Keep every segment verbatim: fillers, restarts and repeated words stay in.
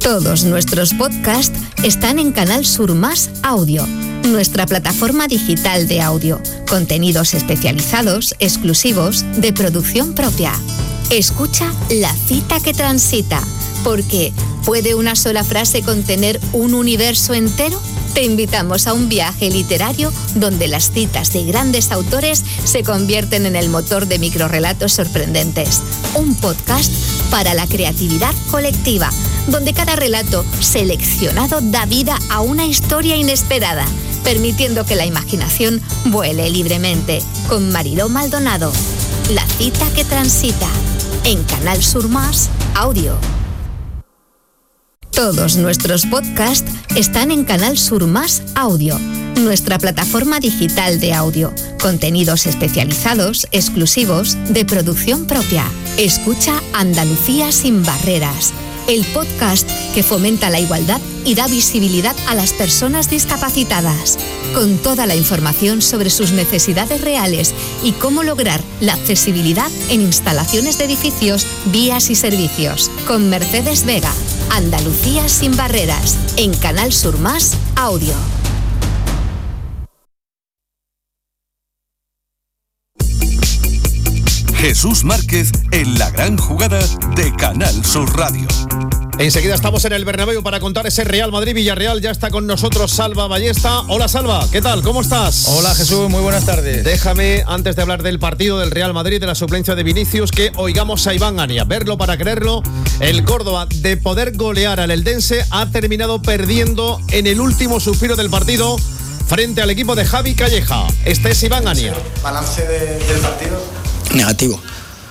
Todos nuestros podcasts están en Canal Sur Más Audio, nuestra plataforma digital de audio, contenidos especializados, exclusivos, de producción propia. Escucha La cita que transita, porque ¿puede una sola frase contener un universo entero? Te invitamos a un viaje literario donde las citas de grandes autores se convierten en el motor de microrrelatos sorprendentes. Un podcast para la creatividad colectiva, donde cada relato seleccionado da vida a una historia inesperada, permitiendo que la imaginación vuele libremente. Con Mariló Maldonado. La cita que transita, en Canal Sur Más Audio. Todos nuestros podcasts están en Canal Sur Más Audio, nuestra plataforma digital de audio, contenidos especializados, exclusivos, de producción propia. Escucha Andalucía sin barreras, el podcast que fomenta la igualdad y da visibilidad a las personas discapacitadas, con toda la información sobre sus necesidades reales y cómo lograr la accesibilidad en instalaciones de edificios, vías y servicios. Con Mercedes Vega, Andalucía sin barreras, en Canal Sur Más Audio. Jesús Márquez en la gran jugada de Canal Sur Radio. Enseguida estamos en el Bernabéu para contar ese Real Madrid-Villarreal. Ya está con nosotros Salva Ballesta. Hola Salva, ¿qué tal? ¿Cómo estás? Hola Jesús, muy buenas tardes. Déjame, antes de hablar del partido del Real Madrid, de la suplencia de Vinicius, que oigamos a Iván Ania. Verlo para creerlo. El Córdoba, de poder golear al Eldense, ha terminado perdiendo en el último suspiro del partido frente al equipo de Javi Calleja. Este es Iván Ania. ¿Balance de, del partido? Negativo.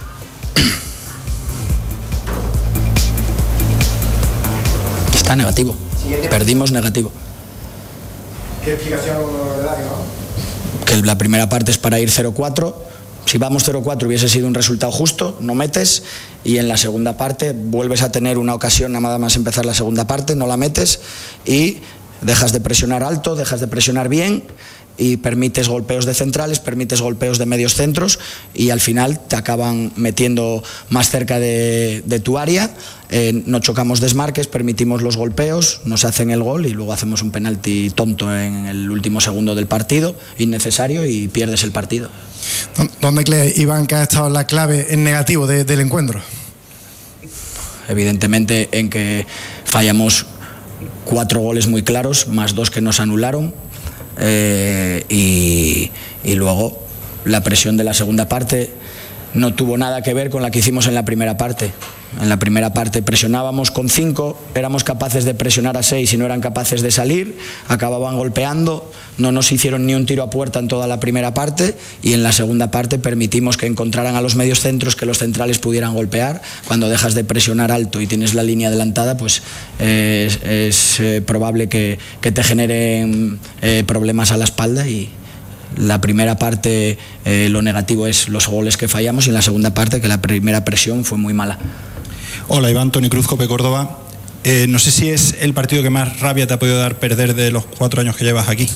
Está negativo. Perdimos negativo. ¿Qué explicación le da, no? Que la primera parte es para ir cero cuatro. Si vamos cero cuatro hubiese sido un resultado justo, no metes. Y en la segunda parte vuelves a tener una ocasión nada más empezar la segunda parte, no la metes y dejas de presionar alto, dejas de presionar bien y permites golpeos de centrales, permites golpeos de medios centros y al final te acaban metiendo más cerca de, de tu área. Eh, no chocamos desmarques, permitimos los golpeos, nos hacen el gol y luego hacemos un penalti tonto en el último segundo del partido, innecesario, y pierdes el partido. ¿Dónde cree Iván que ha estado la clave en negativo de, del encuentro? Evidentemente en que fallamos cuatro goles muy claros, más dos que nos anularon. Eh, y, y luego la presión de la segunda parte no tuvo nada que ver con la que hicimos en la primera parte. En la primera parte presionábamos con cinco, éramos capaces de presionar a seis y no eran capaces de salir, acababan golpeando, no nos hicieron ni un tiro a puerta en toda la primera parte y en la segunda parte permitimos que encontraran a los medios centros, que los centrales pudieran golpear. Cuando dejas de presionar alto y tienes la línea adelantada, pues eh, es, es eh, probable que, que te generen eh, problemas a la espalda. Y la primera parte, eh, lo negativo es los goles que fallamos, y en la segunda parte que la primera presión fue muy mala. Hola Iván, Toni Cruz, Cope Córdoba. Eh, no sé si es el partido que más rabia te ha podido dar perder de los cuatro años que llevas aquí.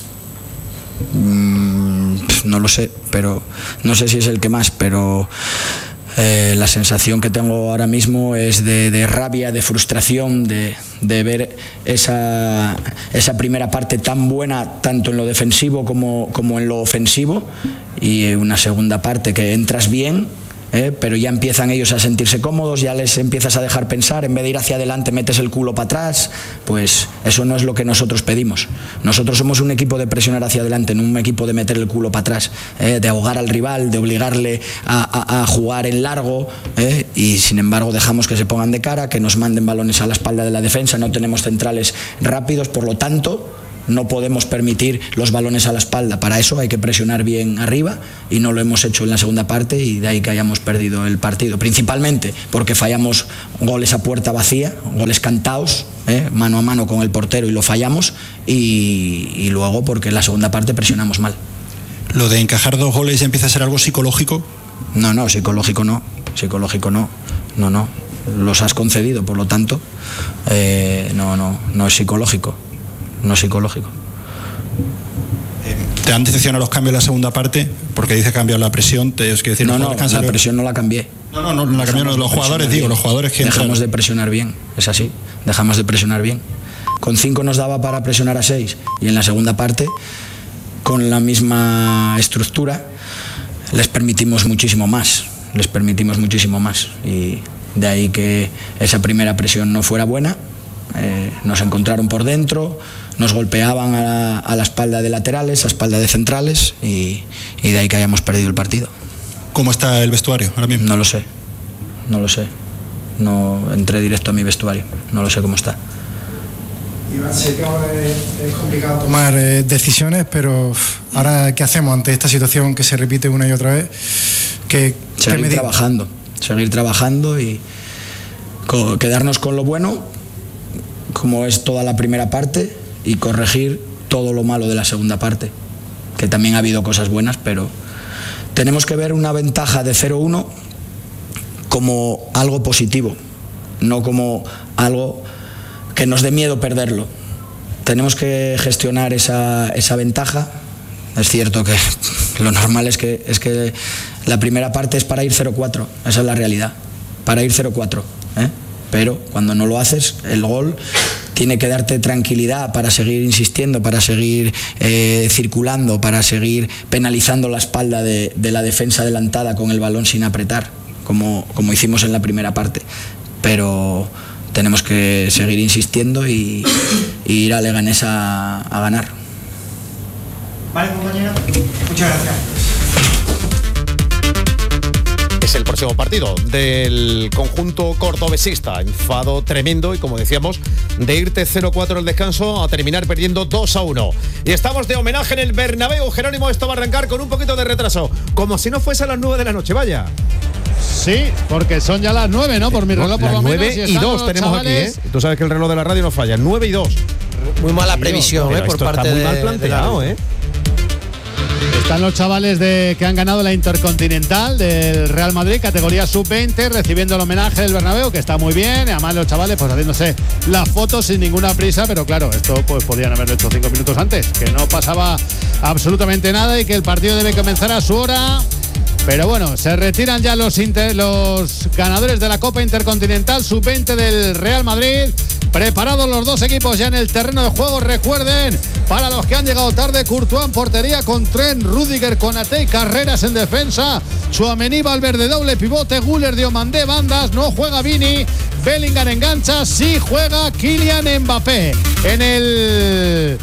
Mm, no lo sé, pero no sé si es el que más, pero eh, la sensación que tengo ahora mismo es de, de rabia, de frustración, de, de ver esa, esa primera parte tan buena, tanto en lo defensivo como, como en lo ofensivo, y una segunda parte que entras bien, Eh, pero ya empiezan ellos a sentirse cómodos, ya les empiezas a dejar pensar, en vez de ir hacia adelante metes el culo para atrás. Pues eso no es lo que nosotros pedimos. Nosotros somos un equipo de presionar hacia adelante, no un equipo de meter el culo para atrás, eh, de ahogar al rival, de obligarle a, a, a jugar en largo, eh, y sin embargo dejamos que se pongan de cara, que nos manden balones a la espalda de la defensa. No tenemos centrales rápidos, por lo tanto no podemos permitir los balones a la espalda. Para eso hay que presionar bien arriba, y no lo hemos hecho en la segunda parte, y de ahí que hayamos perdido el partido, principalmente porque fallamos goles a puerta vacía, goles cantados, eh, mano a mano con el portero, y lo fallamos, y, y luego porque en la segunda parte presionamos mal. ¿Lo de encajar dos goles ya empieza a ser algo psicológico? No, no, psicológico no, psicológico no, no, no, los has concedido, por lo tanto, eh, no, no, no es psicológico. No psicológico. ¿Te han decepcionado los cambios en la segunda parte? Porque dice cambiar la presión. Te, os quiero decir, no, no, la presión no la cambié. No, no, no, la cambiaron los jugadores, digo, los jugadores que dejamos entraron. de presionar bien, es así, dejamos de presionar bien. Con cinco nos daba para presionar a seis y en la segunda parte, con la misma estructura, les permitimos muchísimo más, les permitimos muchísimo más y de ahí que esa primera presión no fuera buena, eh, nos encontraron por dentro, nos golpeaban a la, a la espalda de laterales, a espalda de centrales y, y de ahí que hayamos perdido el partido. ¿Cómo está el vestuario ahora mismo? No lo sé, no lo sé, no entré directo a mi vestuario, no lo sé cómo está. Iván, sé que ahora es, es complicado tomar eh, decisiones, pero ahora ¿qué hacemos ante esta situación que se repite una y otra vez? Que, seguir que trabajando, seguir trabajando y co- quedarnos con lo bueno, como es toda la primera parte, y corregir todo lo malo de la segunda parte, que también ha habido cosas buenas, pero tenemos que ver una ventaja de cero uno como algo positivo, no como algo que nos dé miedo perderlo. Tenemos que gestionar esa, esa ventaja. Es cierto que lo normal es que, es que la primera parte es para ir cero cuatro, esa es la realidad, para ir cero cuatro, ¿eh? Pero cuando no lo haces, el gol tiene que darte tranquilidad para seguir insistiendo, para seguir eh, circulando, para seguir penalizando la espalda de, de la defensa adelantada con el balón sin apretar, como, como hicimos en la primera parte. Pero tenemos que seguir insistiendo y, y ir a Leganés a, a ganar. Vale, compañero. Muchas gracias. Es el próximo partido del conjunto cordobesista. Enfado tremendo y, como decíamos, de irte cero cuatro al descanso a terminar perdiendo dos a uno. Y estamos de homenaje en el Bernabéu. Jerónimo, esto va a arrancar con un poquito de retraso, como si no fuese a las nueve de la noche, vaya. Sí, porque son ya las nueve, ¿no? Por mi reloj, por lo menos. nueve y dos tenemos chavales... aquí, ¿eh? Tú sabes que el reloj de la radio no falla. nueve y dos. Muy mala previsión, ¿eh? Por parte está muy de, mal planteado, de la... ¿eh? Están los chavales de que han ganado la Intercontinental del Real Madrid, categoría sub veinte, recibiendo el homenaje del Bernabéu, que está muy bien. Además, los chavales pues haciéndose las fotos sin ninguna prisa, pero claro, esto pues podían haberlo hecho cinco minutos antes, que no pasaba absolutamente nada y que el partido debe comenzar a su hora. Pero bueno, se retiran ya los, inter, los ganadores de la Copa Intercontinental sub veinte del Real Madrid. Preparados los dos equipos ya en el terreno de juego. Recuerden, para los que han llegado tarde, Courtois en portería con Trent, Rüdiger, Konaté y Carreras en defensa. Tchouaméni, Valverde doble pivote, Güler, Diomandé bandas. No juega Vini, Bellingham engancha, sí juega Kylian Mbappé. En el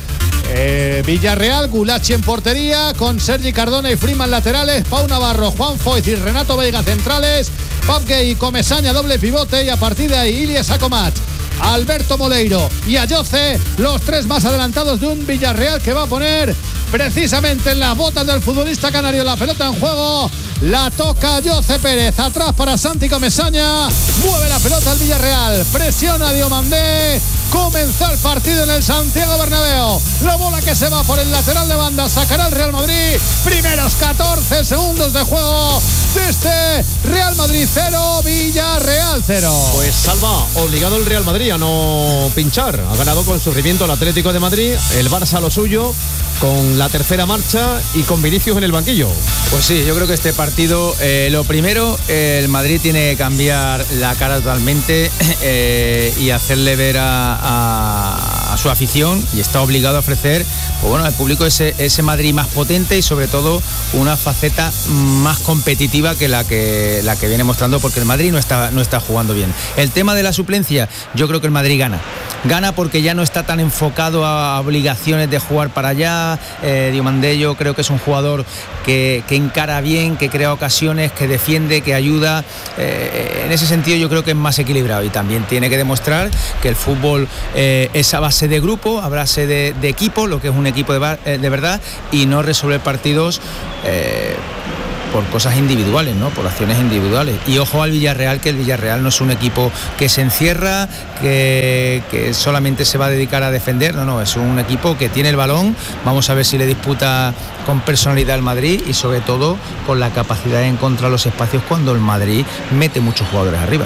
eh, Villarreal, Gulachi en portería con Sergi Cardona y Freeman laterales, Pau Navarro, Juan Foyth y Renato Veiga centrales, Papke y Comesaña doble pivote y a partir de ahí Ilyes Akomac, Alberto Moleiro y Ayoce, los tres más adelantados de un Villarreal que va a poner precisamente en las botas del futbolista canario la pelota en juego. La toca Ayoce Pérez, atrás para Santi Comesaña, mueve la pelota al Villarreal, presiona a Diomandé. Comenzó el partido en el Santiago Bernabéu. La bola que se va por el lateral de banda sacará el Real Madrid. Primeros catorce segundos de juego de este Real Madrid cero, Villarreal cero. Pues salva, obligado el Real Madrid a no pinchar. Ha ganado con sufrimiento el Atlético de Madrid, el Barça lo suyo, con la tercera marcha y con Vinicius en el banquillo. Pues sí, yo creo que este partido, eh, lo primero, eh, el Madrid tiene que cambiar la cara totalmente eh, y hacerle ver a, a, a su afición, y está obligado a ofrecer pues bueno, al público ese, ese Madrid más potente y sobre todo una faceta más competitiva que la que la que viene mostrando, porque el Madrid no está, no está jugando bien. El tema de la suplencia, yo creo que el Madrid gana. Gana porque ya no está tan enfocado a obligaciones de jugar para allá. Eh, Diomandé yo creo que es un jugador que, que encara bien, que crea ocasiones, que defiende, que ayuda. Eh, en ese sentido yo creo que es más equilibrado y también tiene que demostrar que el fútbol eh, es a base de grupo, a base de, de equipo, lo que es un equipo de, de verdad, y no resolver partidos eh, por cosas individuales, ¿no? Por acciones individuales. Y ojo al Villarreal, que el Villarreal no es un equipo que se encierra, que, que solamente se va a dedicar a defender, no, no, es un equipo que tiene el balón. Vamos a ver si le disputa con personalidad el Madrid y sobre todo con la capacidad de encontrar los espacios cuando el Madrid mete muchos jugadores arriba.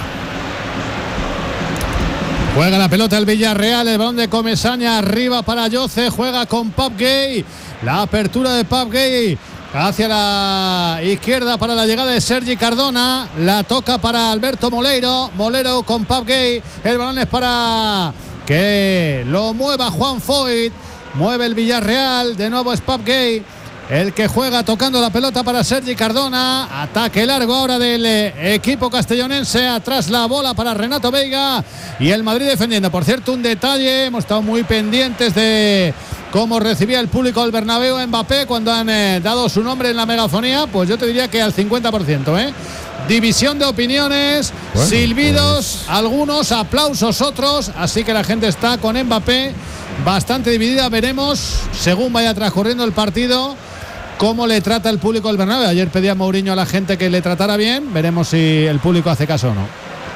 Juega la pelota el Villarreal, el balón de Comesaña arriba para Ayoce, juega con Papke, la apertura de Papke hacia la izquierda para la llegada de Sergi Cardona. La toca para Alberto Moleiro. Moleiro con Pape Gay. El balón es para que lo mueva Juan Foyt. Mueve el Villarreal. De nuevo es Pape Gay el que juega tocando la pelota para Sergi Cardona. Ataque largo ahora del equipo castellonense. Atrás la bola para Renato Veiga. Y el Madrid defendiendo. Por cierto, un detalle. Hemos estado muy pendientes de cómo recibía el público del Bernabéu a Mbappé cuando han eh, dado su nombre en la megafonía. Pues yo te diría que al cincuenta por ciento, ¿eh? División de opiniones, bueno, silbidos, pues... algunos, aplausos otros. Así que la gente está con Mbappé bastante dividida. Veremos, según vaya transcurriendo el partido, cómo le trata el público del Bernabéu. Ayer pedía Mourinho a la gente que le tratara bien. Veremos si el público hace caso o no.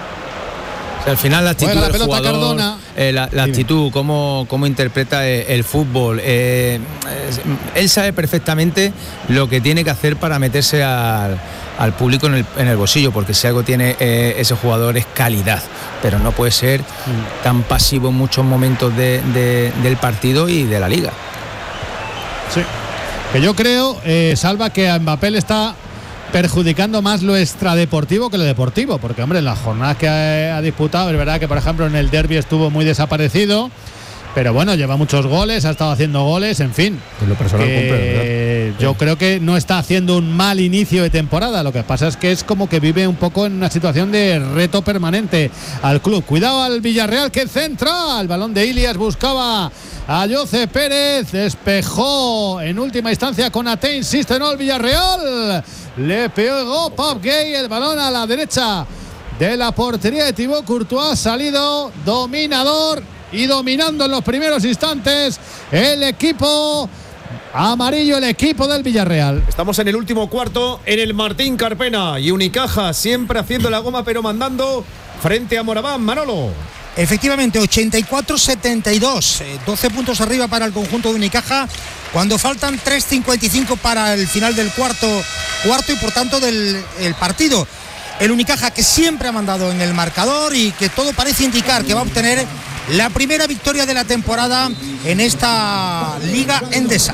O sea, al final la actitud la del jugador, eh, la, la actitud, cómo, cómo interpreta el, el fútbol. Eh, él sabe perfectamente lo que tiene que hacer para meterse al, al público en el, en el bolsillo, porque si algo tiene eh, ese jugador es calidad, pero no puede ser mm. tan pasivo en muchos momentos de, de, del partido y de la liga. Sí. Que yo creo, eh, Salva, que a Mbappé le está perjudicando más lo extradeportivo que lo deportivo, porque hombre, en las jornadas que ha, ha disputado, es verdad que por ejemplo en el derbi estuvo muy desaparecido, pero bueno, lleva muchos goles, ha estado haciendo goles, en fin. En lo personal cumple, yo sí. creo que no está haciendo un mal inicio de temporada. Lo que pasa es que es como que vive un poco en una situación de reto permanente al club. Cuidado al Villarreal, que centra. El balón de Ilias buscaba a Jose Pérez, despejó en última instancia con Ate, insiste no el Villarreal. Le pegó Pape Gay, el balón a la derecha de la portería de Thibaut Courtois. Ha salido dominador y dominando en los primeros instantes el equipo amarillo, el equipo del Villarreal. Estamos en el último cuarto en el Martín Carpena y Unicaja siempre haciendo la goma pero mandando frente a Moraván. Manolo. Efectivamente, ochenta y cuatro setenta y dos, eh, doce puntos arriba para el conjunto de Unicaja cuando faltan tres cincuenta y cinco para el final del cuarto cuarto y por tanto del el partido. El Unicaja que siempre ha mandado en el marcador y que todo parece indicar que va a obtener la primera victoria de la temporada en esta Liga Endesa.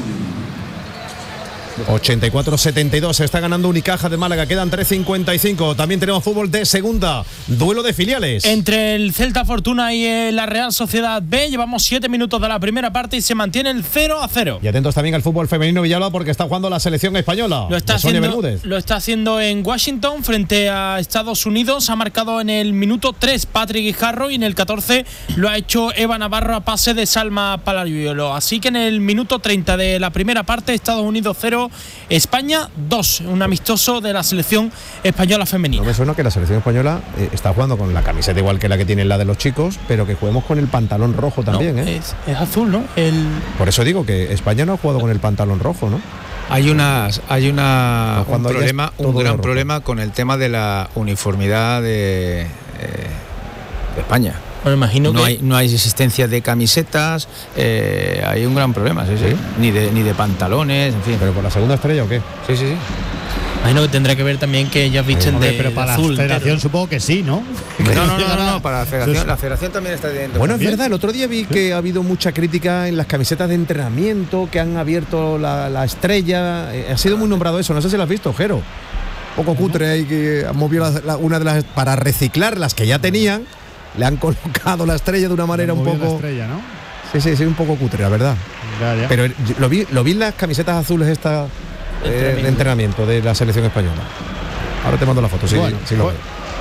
ochenta y cuatro setenta y dos, se está ganando Unicaja de Málaga, quedan tres cincuenta y cinco. También tenemos fútbol de segunda, duelo de filiales entre el Celta Fortuna y la Real Sociedad B. Llevamos siete minutos de la primera parte y se mantiene el cero a cero. Y atentos también al fútbol femenino Villalba, porque está jugando la selección española. Lo está, haciendo, lo está haciendo en Washington frente a Estados Unidos. Ha marcado en el minuto tres Patrick Guijarro y en el catorce lo ha hecho Eva Navarro a pase de Salma Palariuelo. Así que en el minuto treinta de la primera parte, Estados Unidos cero, España dos, un amistoso de la selección española femenina. No me suena que la selección española eh, está jugando con la camiseta igual que la que tiene la de los chicos, pero que juguemos con el pantalón rojo también, no, ¿eh? Es, es azul, ¿no? El... Por eso digo que España no ha jugado con el pantalón rojo, ¿no? Hay unas, hay una un problema, un gran problema con el tema de la uniformidad de, eh, de España. Bueno, imagino no que hay no hay existencia de camisetas, eh, hay un gran problema, sí, sí, sí. Ni de ni de pantalones, en fin. ¿Pero por la segunda estrella o qué? Sí, sí, sí. Imagino que tendrá que ver también que ellas visten de, pero para de azul. La federación pero... supongo que sí, ¿no? No, no, no, no, no, para la federación, la federación también está teniendo. Bueno, es verdad, el otro día vi que ha habido mucha crítica en las camisetas de entrenamiento, que han abierto la, la estrella. Eh, ha sido muy nombrado eso, no sé si lo has visto, Jero. Un poco cutre ahí, que han movido la, la, una de las para reciclar las que ya tenían. Le han colocado la estrella de una manera un poco. La estrella, ¿no? Sí, sí, sí, un poco cutre, la verdad. Ya, ya. Pero lo vi, lo vi en las camisetas azules estas eh, de entrenamiento de la selección española. Ahora te mando la foto, sí, bueno, sí lo veo.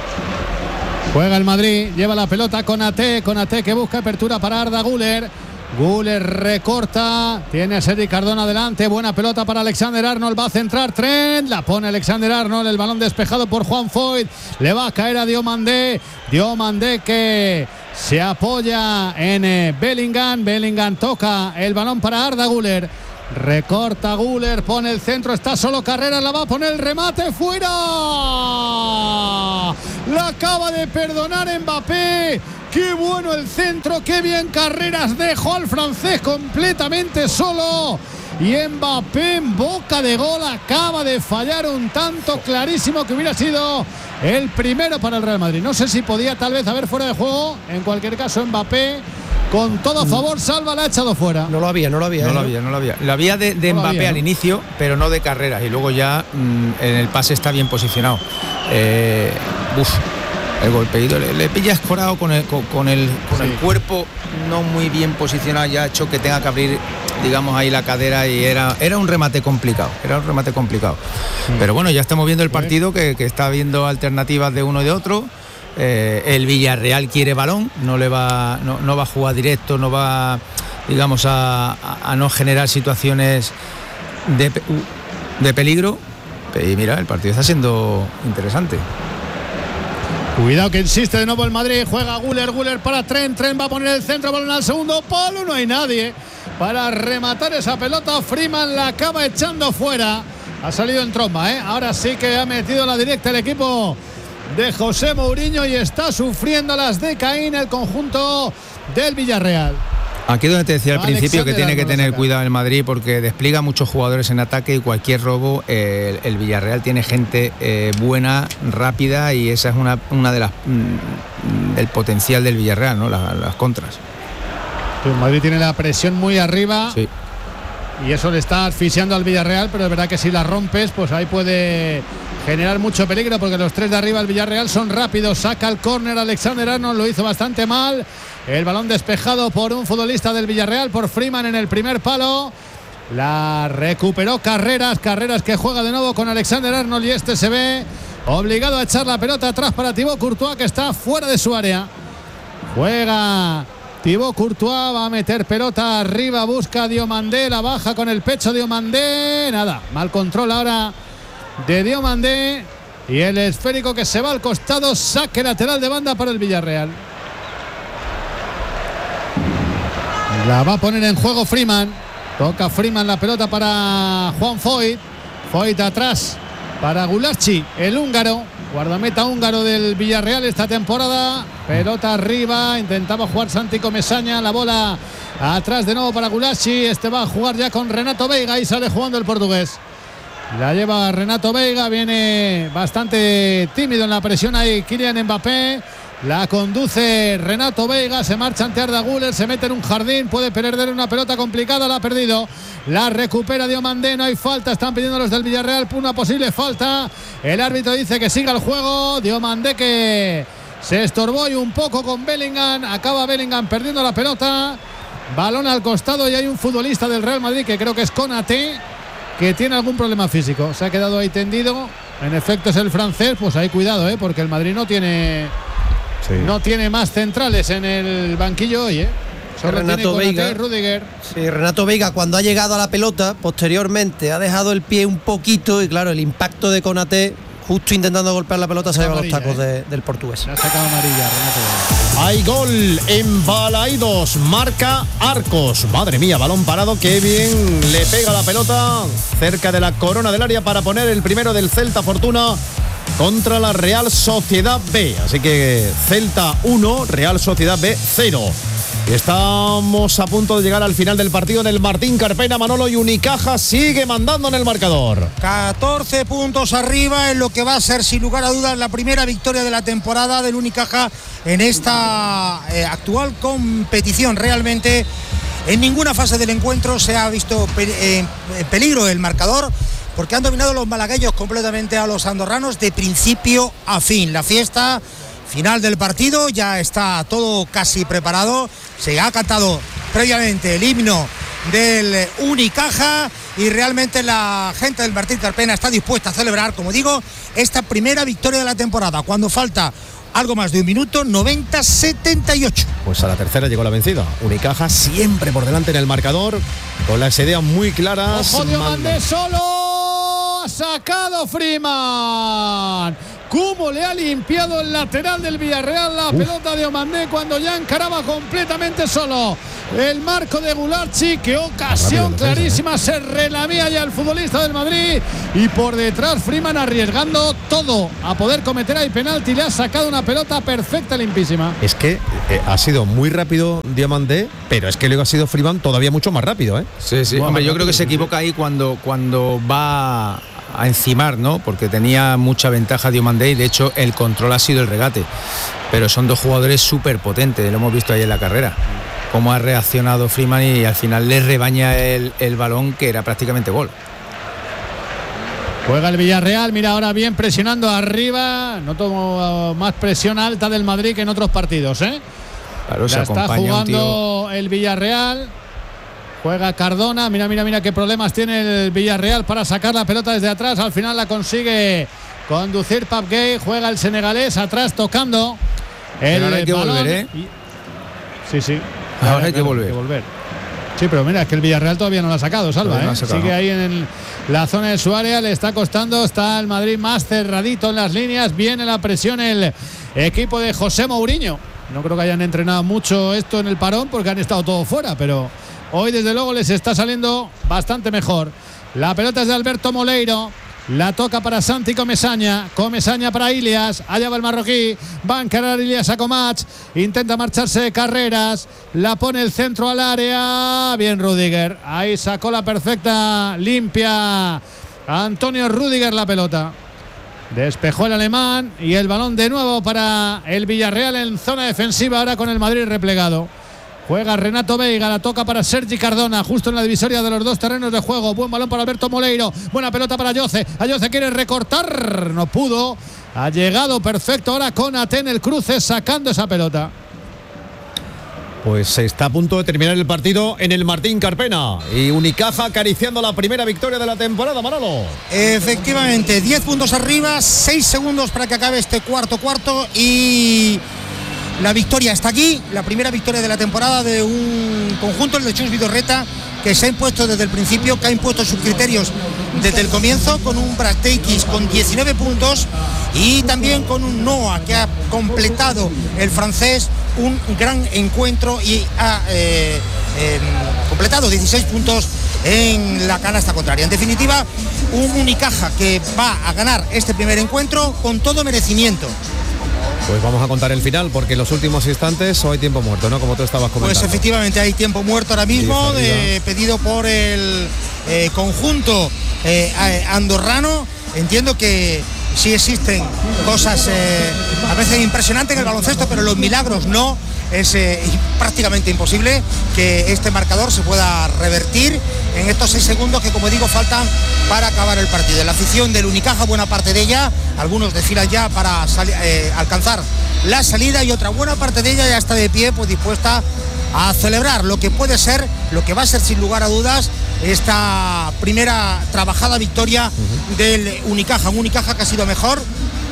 Juega el Madrid, lleva la pelota con Ate, con Ate que busca apertura para Arda Güler. Güler recorta, tiene a Sergi Cardona adelante, buena pelota para Alexander Arnold, va a centrar Trent, la pone Alexander Arnold, el balón despejado por Juan Foyt, le va a caer a Diomandé, Diomandé que se apoya en eh, Bellingham, Bellingham toca el balón para Arda Güler, recorta Güler, pone el centro, está solo Carreras, la va a poner el remate, fuera, la acaba de perdonar Mbappé. Qué bueno el centro, qué bien Carreras, dejó al francés completamente solo. Y Mbappé en boca de gol acaba de fallar un tanto clarísimo que hubiera sido el primero para el Real Madrid. No sé si podía tal vez haber fuera de juego. En cualquier caso, Mbappé con todo a favor, Salva la ha echado fuera. No lo había, no lo había. No ¿eh? lo había, no lo había. Lo había de, de No lo Mbappé había, al ¿no? inicio, pero no de carreras. Y luego ya mmm, en el pase está bien posicionado. Eh, uf, el golpeído le, le pilla escorado con el, con, con el, con Sí. el cuerpo no muy bien posicionado. Ya ha hecho que tenga que abrir, digamos, ahí la cadera y era, era un remate complicado. Era un remate complicado. Sí. Pero bueno, ya estamos viendo el partido que, que está viendo alternativas de uno y de otro. Eh, el Villarreal quiere balón, no le va, no, no va a jugar directo, no va, digamos, a, a, a no generar situaciones de, de peligro. Y mira, el partido está siendo interesante. Cuidado que insiste de nuevo el Madrid, juega Güler, Güler para Trent, Trent va a poner el centro, balón al segundo palo, no hay nadie para rematar esa pelota. Freeman la acaba echando fuera, ha salido en tromba, ¿eh? Ahora sí que ha metido la directa el equipo de José Mourinho y está sufriendo las de Caín el conjunto del Villarreal. Aquí donde te decía al Alexander principio que tiene que tener saca. cuidado el Madrid porque despliega muchos jugadores en ataque y cualquier robo, eh, el, el Villarreal tiene gente eh, buena, rápida y esa es una, una de las mm, del potencial del Villarreal, ¿no? Las, las contras. El Madrid tiene la presión muy arriba. Sí. Y eso le está asfixiando al Villarreal, pero es verdad que si la rompes, pues ahí puede generar mucho peligro, porque los tres de arriba del Villarreal son rápidos. Saca el córner Alexander Arnold, lo hizo bastante mal. El balón despejado por un futbolista del Villarreal, por Freeman en el primer palo. La recuperó Carreras, Carreras que juega de nuevo con Alexander Arnold y este se ve obligado a echar la pelota atrás para Thibaut Courtois, que está fuera de su área. Juega Thibaut Courtois, va a meter pelota arriba, busca a Diomandé, la baja con el pecho Diomandé, nada, mal control ahora de Diomandé y el esférico que se va al costado, saque lateral de banda para el Villarreal. La va a poner en juego Freeman, toca Freeman la pelota para Juan Foyt, Foyt atrás para Gulácsi, el húngaro, guardameta húngaro del Villarreal esta temporada. Pelota arriba, intentaba jugar Santi Comesaña, la bola atrás de nuevo para Gulácsi. Este va a jugar ya con Renato Veiga y sale jugando el portugués. La lleva Renato Veiga, viene bastante tímido en la presión ahí Kylian Mbappé. La conduce Renato Veiga, se marcha ante Arda Güler, se mete en un jardín, puede perder una pelota complicada, la ha perdido. La recupera Diomandé, no hay falta, están pidiendo los del Villarreal una posible falta. El árbitro dice que siga el juego. Diomandé que se estorbó y un poco con Bellingham, acaba Bellingham perdiendo la pelota. Balón al costado y hay un futbolista del Real Madrid que creo que es Konaté, que tiene algún problema físico. Se ha quedado ahí tendido. En efecto es el francés, pues ahí cuidado, ¿eh? Porque el Madrid no tiene... Sí. No tiene más centrales en el banquillo hoy, ¿eh? Solo Renato tiene Veiga. Y Rudiger. Sí, Renato Veiga cuando ha llegado a la pelota, posteriormente ha dejado el pie un poquito y claro, el impacto de Konaté, justo intentando golpear la pelota, se lleva los tacos ¿eh? de, del portugués. Le ha sacado amarilla Renato Veiga. Hay gol en Balaidos, marca Arcos. Madre mía, balón parado, qué bien le pega la pelota cerca de la corona del área para poner el primero del Celta Fortuna contra la Real Sociedad B. Así que Celta uno, Real Sociedad B cero. Y estamos a punto de llegar al final del partido en el Martín Carpena, Manolo, y Unicaja sigue mandando en el marcador. catorce puntos arriba en lo que va a ser sin lugar a dudas la primera victoria de la temporada del Unicaja en esta eh, actual competición. Realmente en ninguna fase del encuentro se ha visto pe- eh, peligro el marcador, porque han dominado los malagueños completamente a los andorranos de principio a fin. La fiesta final del partido, ya está todo casi preparado. Se ha cantado previamente el himno del Unicaja y realmente la gente del Martín Carpena está dispuesta a celebrar, como digo, esta primera victoria de la temporada, cuando falta algo más de un minuto, noventa setenta y ocho. Pues a la tercera llegó la vencida. Unicaja siempre por delante en el marcador, con las ideas muy claras. Ojo, Diomandé solo, ha sacado Freeman. Cómo le ha limpiado el lateral del Villarreal la Uf. pelota de Diomandé cuando ya encaraba completamente solo el marco de Gulácsi. Qué ocasión clarísima, se relamía ya el futbolista del Madrid y por detrás Freeman arriesgando todo a poder cometer ahí penalti. Le ha sacado una pelota perfecta, limpísima. Es que eh, ha sido muy rápido Diomandé, pero es que luego ha sido Freeman todavía mucho más rápido, ¿eh? Sí, sí. Wow, Hombre, yo creo que se equivoca ahí cuando, cuando va a encimar, ¿no? Porque tenía mucha ventaja Diomandé y de hecho el control ha sido el regate. Pero son dos jugadores súper potentes, lo hemos visto ahí en la carrera. cómo ha reaccionado Freeman y al final le rebaña el, el balón, que era prácticamente gol. Juega el Villarreal, mira ahora bien presionando arriba, noto más presión alta del Madrid que en otros partidos, ¿eh? Claro, se la está jugando el Villarreal. Juega Cardona, mira, mira, mira qué problemas tiene el Villarreal para sacar la pelota desde atrás. Al final la consigue conducir Pape Gueye. Juega el senegalés atrás tocando el ahora hay que balón. volver, ¿eh? Sí, sí. Ahora, ahora hay, que claro, volver. hay que volver. Sí, pero mira, es que el Villarreal todavía no lo ha sacado, Salva, ¿eh? No ha sacado, sigue no. ahí en el, la zona de su área, le está costando, está el Madrid más cerradito en las líneas, viene la presión el equipo de José Mourinho. No creo que hayan entrenado mucho esto en el parón porque han estado todos fuera, pero hoy desde luego les está saliendo bastante mejor. La pelota es de Alberto Moleiro. La toca para Santi Comesaña. Comesaña para Ilias. Allá va el marroquí. Va a encarar Ilias a Comach. Intenta marcharse de carreras. La pone el centro al área. Bien Rüdiger. Ahí sacó la perfecta limpia Antonio Rüdiger la pelota. Despejó el alemán. Y el balón de nuevo para el Villarreal en zona defensiva. Ahora con el Madrid replegado. Juega Renato Veiga, la toca para Sergi Cardona, justo en la divisoria de los dos terrenos de juego. Buen balón para Alberto Moleiro, buena pelota para Ayoce. Ayoce quiere recortar, no pudo. Ha llegado perfecto ahora Konaté en el cruce sacando esa pelota. Pues está a punto de terminar el partido en el Martín Carpena. Y Unicaja acariciando la primera victoria de la temporada, Manolo. Efectivamente, diez puntos arriba, seis segundos para que acabe este cuarto cuarto y... la victoria está aquí, la primera victoria de la temporada de un conjunto, el de Chus Vidorreta, que se ha impuesto desde el principio, que ha impuesto sus criterios desde el comienzo, con un Brasteikis con diecinueve puntos y también con un Noah que ha completado el francés un gran encuentro y ha eh, eh, completado dieciséis puntos en la canasta contraria. En definitiva, un Unicaja que va a ganar este primer encuentro con todo merecimiento. Pues vamos a contar el final, porque en los últimos instantes hoy tiempo muerto, ¿no? Como tú estabas comentando. Pues efectivamente hay tiempo muerto ahora mismo, de, pedido por el eh, conjunto eh, andorrano. Entiendo que sí existen cosas eh, a veces impresionantes en el baloncesto, pero los milagros no. Es eh, prácticamente imposible que este marcador se pueda revertir en estos seis segundos que, como digo, faltan para acabar el partido. La afición del Unicaja, buena parte de ella, algunos desfilan ya para eh, alcanzar la salida y otra buena parte de ella ya está de pie, pues dispuesta a celebrar lo que puede ser, lo que va a ser sin lugar a dudas esta primera trabajada victoria uh-huh. del Unicaja, un Unicaja que ha sido mejor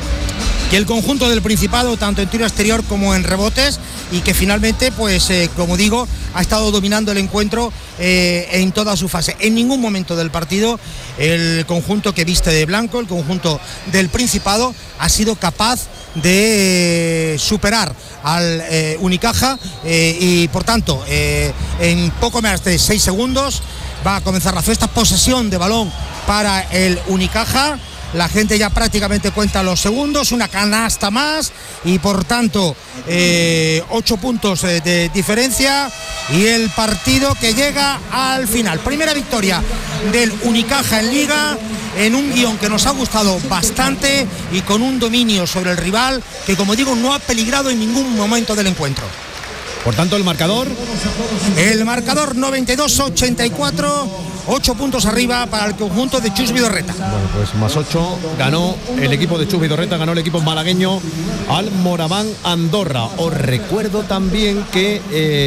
que el conjunto del Principado, tanto en tiro exterior como en rebotes, y que finalmente, pues eh, como digo, ha estado dominando el encuentro eh, en toda su fase. En ningún momento del partido el conjunto que viste de blanco, el conjunto del Principado, ha sido capaz de eh, superar al eh, Unicaja eh, y por tanto eh, en poco más de seis segundos va a comenzar la fiesta. Posesión de balón para el Unicaja. La gente ya prácticamente cuenta los segundos, una canasta más y por tanto eh, ocho puntos eh, de diferencia y el partido que llega al final. Primera victoria del Unicaja en Liga, en un guión que nos ha gustado bastante y con un dominio sobre el rival que, como digo, no ha peligrado en ningún momento del encuentro. Por tanto, el marcador. El marcador noventa y dos a ochenta y cuatro, ocho puntos arriba para el conjunto de Chus Vidorreta. Bueno, pues más ocho ganó el equipo de Chus Vidorreta, ganó el equipo malagueño al Moraván Andorra. Os recuerdo también que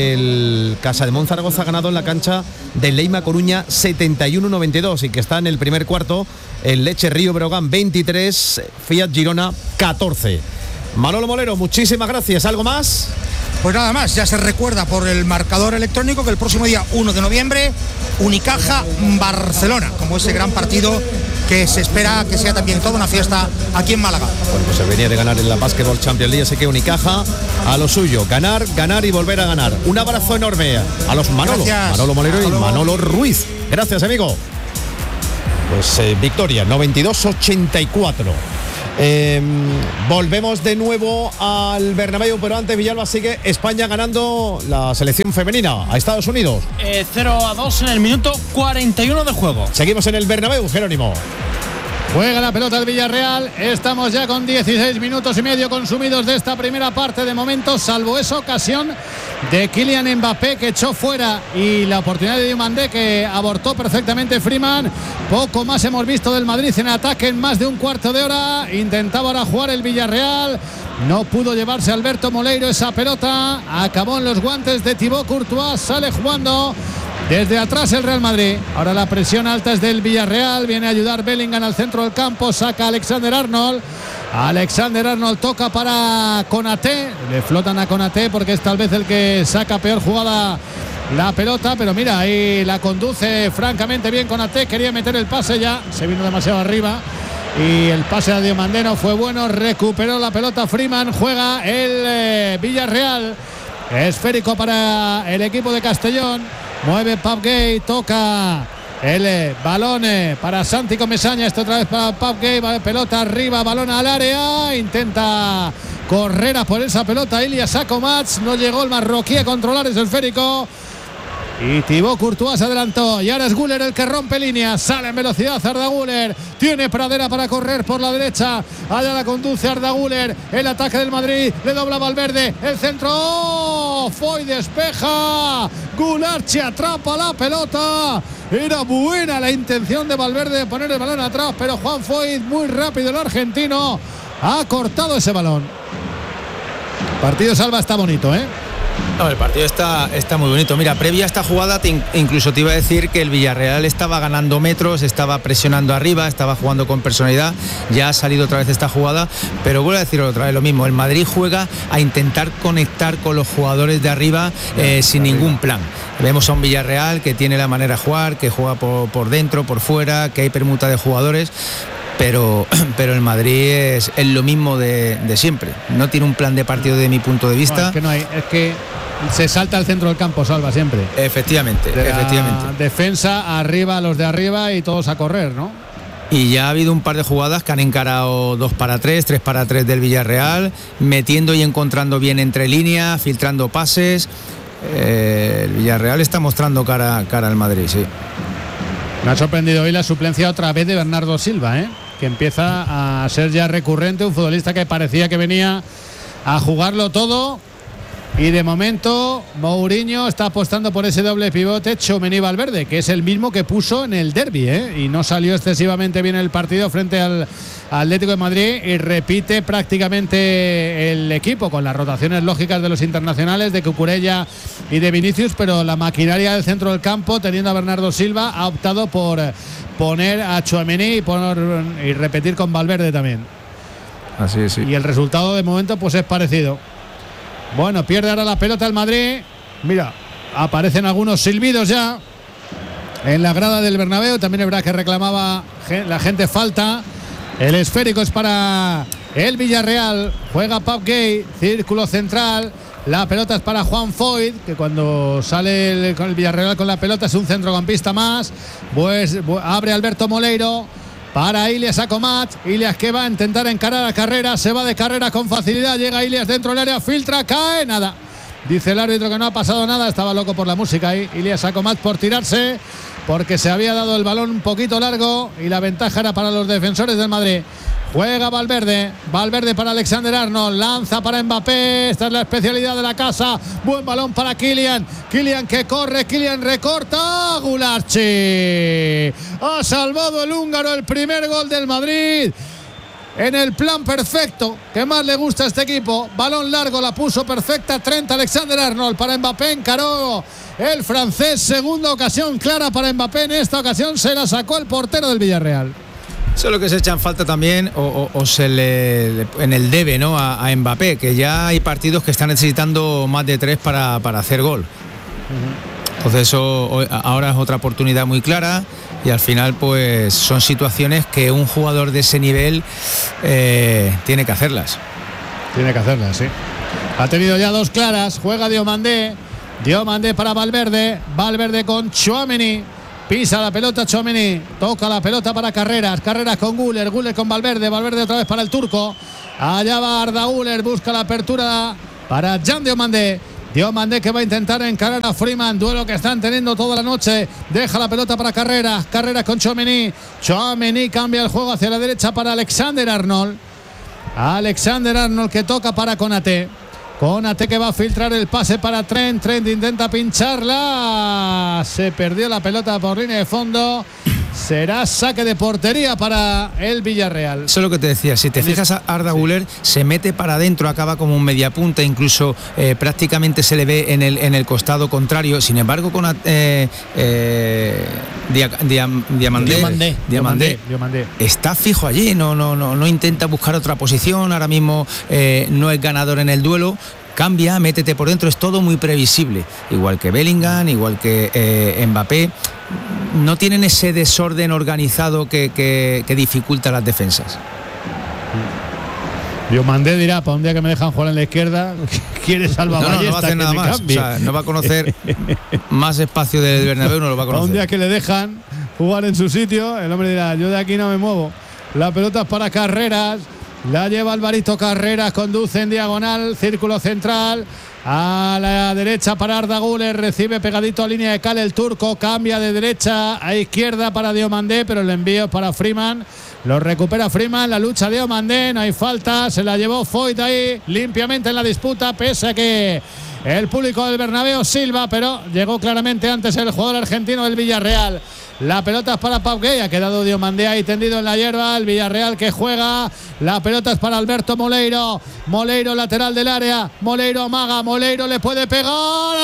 el Casademont Zaragoza ha ganado en la cancha del Leima Coruña setenta y uno a noventa y dos y que está en el primer cuarto el Leche Río Breogán veintitrés, Fiat Girona catorce. Manolo Molero, muchísimas gracias. ¿Algo más? Pues nada más, ya se recuerda por el marcador electrónico que el próximo día uno de noviembre, Unicaja Barcelona, como ese gran partido que se espera que sea también toda una fiesta aquí en Málaga. Bueno, pues se venía de ganar en la Basketball Champions League, así que Unicaja a lo suyo, ganar, ganar y volver a ganar. Un abrazo enorme a los Manolo, Gracias. Manolo Molero y Manolo Ruiz. Gracias, amigo. Pues eh, victoria, noventa y dos a ochenta y cuatro. Eh, volvemos de nuevo al Bernabéu, pero antes, Villalba, sigue España ganando la selección femenina a Estados Unidos. Eh, cero a dos en el minuto cuarenta y uno de juego. Seguimos en el Bernabéu, Jerónimo. Juega la pelota el Villarreal. Estamos ya con dieciséis minutos y medio consumidos de esta primera parte de momento, salvo esa ocasión de Kylian Mbappé que echó fuera y la oportunidad de Diomandé que abortó perfectamente Freeman. Poco más hemos visto del Madrid en ataque en más de un cuarto de hora. Intentaba ahora jugar el Villarreal. No pudo llevarse Alberto Moleiro esa pelota. Acabó en los guantes de Thibaut Courtois. Sale jugando desde atrás el Real Madrid. Ahora la presión alta es del Villarreal. Viene a ayudar Bellingham al centro del campo. Saca Alexander Arnold. Alexander Arnold toca para Konaté. Le flotan a Konaté porque es tal vez el que saca peor jugada la pelota. Pero mira, ahí la conduce francamente bien Konaté. Quería meter el pase ya. Se vino demasiado arriba. Y el pase a Diomandé no fue bueno. Recuperó la pelota Freeman. Juega el eh, Villarreal. Esférico para el equipo de Castellón. Mueve Pau Gay, toca el eh, balón eh, para Santi Comesaña. Esto otra vez para Pau Gay. Pelota arriba, balón al área. Intenta correr a por esa pelota Ilya Sakomats. No llegó el marroquí a controlar ese esférico. Y Thibaut Courtois se adelantó. Y ahora es Güler el que rompe línea. Sale en velocidad Arda Güler. Tiene pradera para correr por la derecha. Allá la conduce Arda Güler. El ataque del Madrid. Le dobla Valverde. El centro. ¡Oh! Foy despeja. Gularchi atrapa la pelota. Era buena la intención de Valverde de poner el balón atrás. Pero Juan Foy, muy rápido el argentino, ha cortado ese balón. Partido Salva está bonito, ¿eh? No, el partido está, está muy bonito. Mira, previa a esta jugada te, incluso te iba a decir que el Villarreal estaba ganando metros, estaba presionando arriba, estaba jugando con personalidad. Ya ha salido otra vez esta jugada, pero vuelvo a decir otra vez lo mismo. El Madrid juega a intentar conectar con los jugadores de arriba eh, sin ningún plan. Vemos a un Villarreal que tiene la manera de jugar, que juega por, por dentro, por fuera, que hay permuta de jugadores. Pero, pero el Madrid es, es lo mismo de, de siempre. No tiene un plan de partido de mi punto de vista. No, es que no hay, es que se salta al centro del campo, Salva, siempre. Efectivamente, de efectivamente. Defensa, arriba, los de arriba y todos a correr, ¿no? Y ya ha habido un par de jugadas que han encarado dos para tres, tres para tres del Villarreal, metiendo y encontrando bien entre líneas, filtrando pases. Eh, el Villarreal está mostrando cara, cara al Madrid, sí. Me ha sorprendido hoy la suplencia otra vez de Bernardo Silva, ¿eh? Que empieza a ser ya recurrente, un futbolista que parecía que venía a jugarlo todo. Y de momento Mourinho está apostando por ese doble pivote Tchouaméni Valverde, que es el mismo que puso en el derbi, ¿eh? Y no salió excesivamente bien el partido frente al Atlético de Madrid, y repite prácticamente el equipo con las rotaciones lógicas de los internacionales, de Cucurella y de Vinicius, pero la maquinaria del centro del campo, teniendo a Bernardo Silva, ha optado por poner a Tchouaméni y, poner, y repetir con Valverde también. Así es, sí. Y el resultado de momento pues es parecido. Bueno, pierde ahora la pelota el Madrid. Mira, aparecen algunos silbidos ya en la grada del Bernabéu. También es verdad que reclamaba la gente falta. El esférico es para el Villarreal. Juega Pau Gay, círculo central. La pelota es para Juan Foyt, que cuando sale el, con el Villarreal con la pelota es un centrocampista más. Pues abre Alberto Moleiro para Ilias Sakomats. Ilias que va a intentar encarar a Carrera. Se va de carrera con facilidad. Llega Ilias dentro del área. Filtra, cae, nada. Dice el árbitro que no ha pasado nada. Estaba loco por la música ahí. Ilias Sakomats por tirarse, porque se había dado el balón un poquito largo y la ventaja era para los defensores del Madrid. Juega Valverde, Valverde para Alexander Arnold, lanza para Mbappé, esta es la especialidad de la casa, buen balón para Kylian, Kylian que corre, Kylian recorta, Gularchi ha salvado el húngaro el primer gol del Madrid. En el plan perfecto que más le gusta a este equipo, balón largo, la puso perfecta, treinta Alexander Arnold para Mbappé, encaró el francés, segunda ocasión clara para Mbappé, en esta ocasión se la sacó el portero del Villarreal. Solo que se echan falta también, o, o, o se le, le en el debe, ¿no? A, a Mbappé, que ya hay partidos que están necesitando más de tres para, para hacer gol. Uh-huh. Entonces eso ahora es otra oportunidad muy clara. Y al final pues son situaciones que un jugador de ese nivel eh, tiene que hacerlas. Tiene que hacerlas, sí. Ha tenido ya dos claras. Juega Diomandé. Diomandé para Valverde. Valverde con Tchouaméni. Pisa la pelota Tchouaméni. Toca la pelota para Carreras. Carreras con Güler. Güler con Valverde. Valverde otra vez para el turco. Allá va Arda Güler. Busca la apertura para Jan Diomandé. Diomandé que va a intentar encarar a Freeman. Duelo que están teniendo toda la noche. Deja la pelota para Carreras. Carreras con Tchouaméni. Tchouaméni cambia el juego hacia la derecha para Alexander Arnold. Alexander Arnold que toca para Konaté. Konaté que va a filtrar el pase para Trent. Trent intenta pincharla. Se perdió la pelota por línea de fondo. Será saque de portería para el Villarreal. Eso es lo que te decía. Si te fijas, a Arda Güler sí. se mete para adentro, acaba como un mediapunta, incluso eh, prácticamente se le ve en el, en el costado contrario. Sin embargo, con eh, eh, Dia, Dia, Diamandé, Diamandé, Diamandé, Diamandé está fijo allí, no, no, no, no intenta buscar otra posición. Ahora mismo eh, no es ganador en el duelo. Cambia, métete por dentro, es todo muy previsible. Igual que Bellingham, igual que eh, Mbappé. No tienen ese desorden organizado que, que, que dificulta las defensas. Diomandé dirá, para un día que me dejan jugar en la izquierda, quiere salvaballas. No, no, no va a hacer nada más. O sea, no va a conocer más espacio del Bernabéu, no lo va a conocer. Para un día que le dejan jugar en su sitio, el hombre dirá, yo de aquí no me muevo. La pelota es para Carreras. La lleva Alvarito Carreras, conduce en diagonal, círculo central, a la derecha para Arda Güler, recibe pegadito a línea de cal el turco, cambia de derecha a izquierda para Diomandé, pero el envío es para Freeman, lo recupera Freeman, la lucha de Diomandé, no hay falta, se la llevó Foyt ahí limpiamente en la disputa, pese a que el público del Bernabéu silba, pero llegó claramente antes el jugador argentino del Villarreal. La pelota es para Pau Gay, ha quedado Diomandé ahí tendido en la hierba. El Villarreal que juega, la pelota es para Alberto Moleiro. Moleiro lateral del área, Moleiro amaga, Moleiro le puede pegar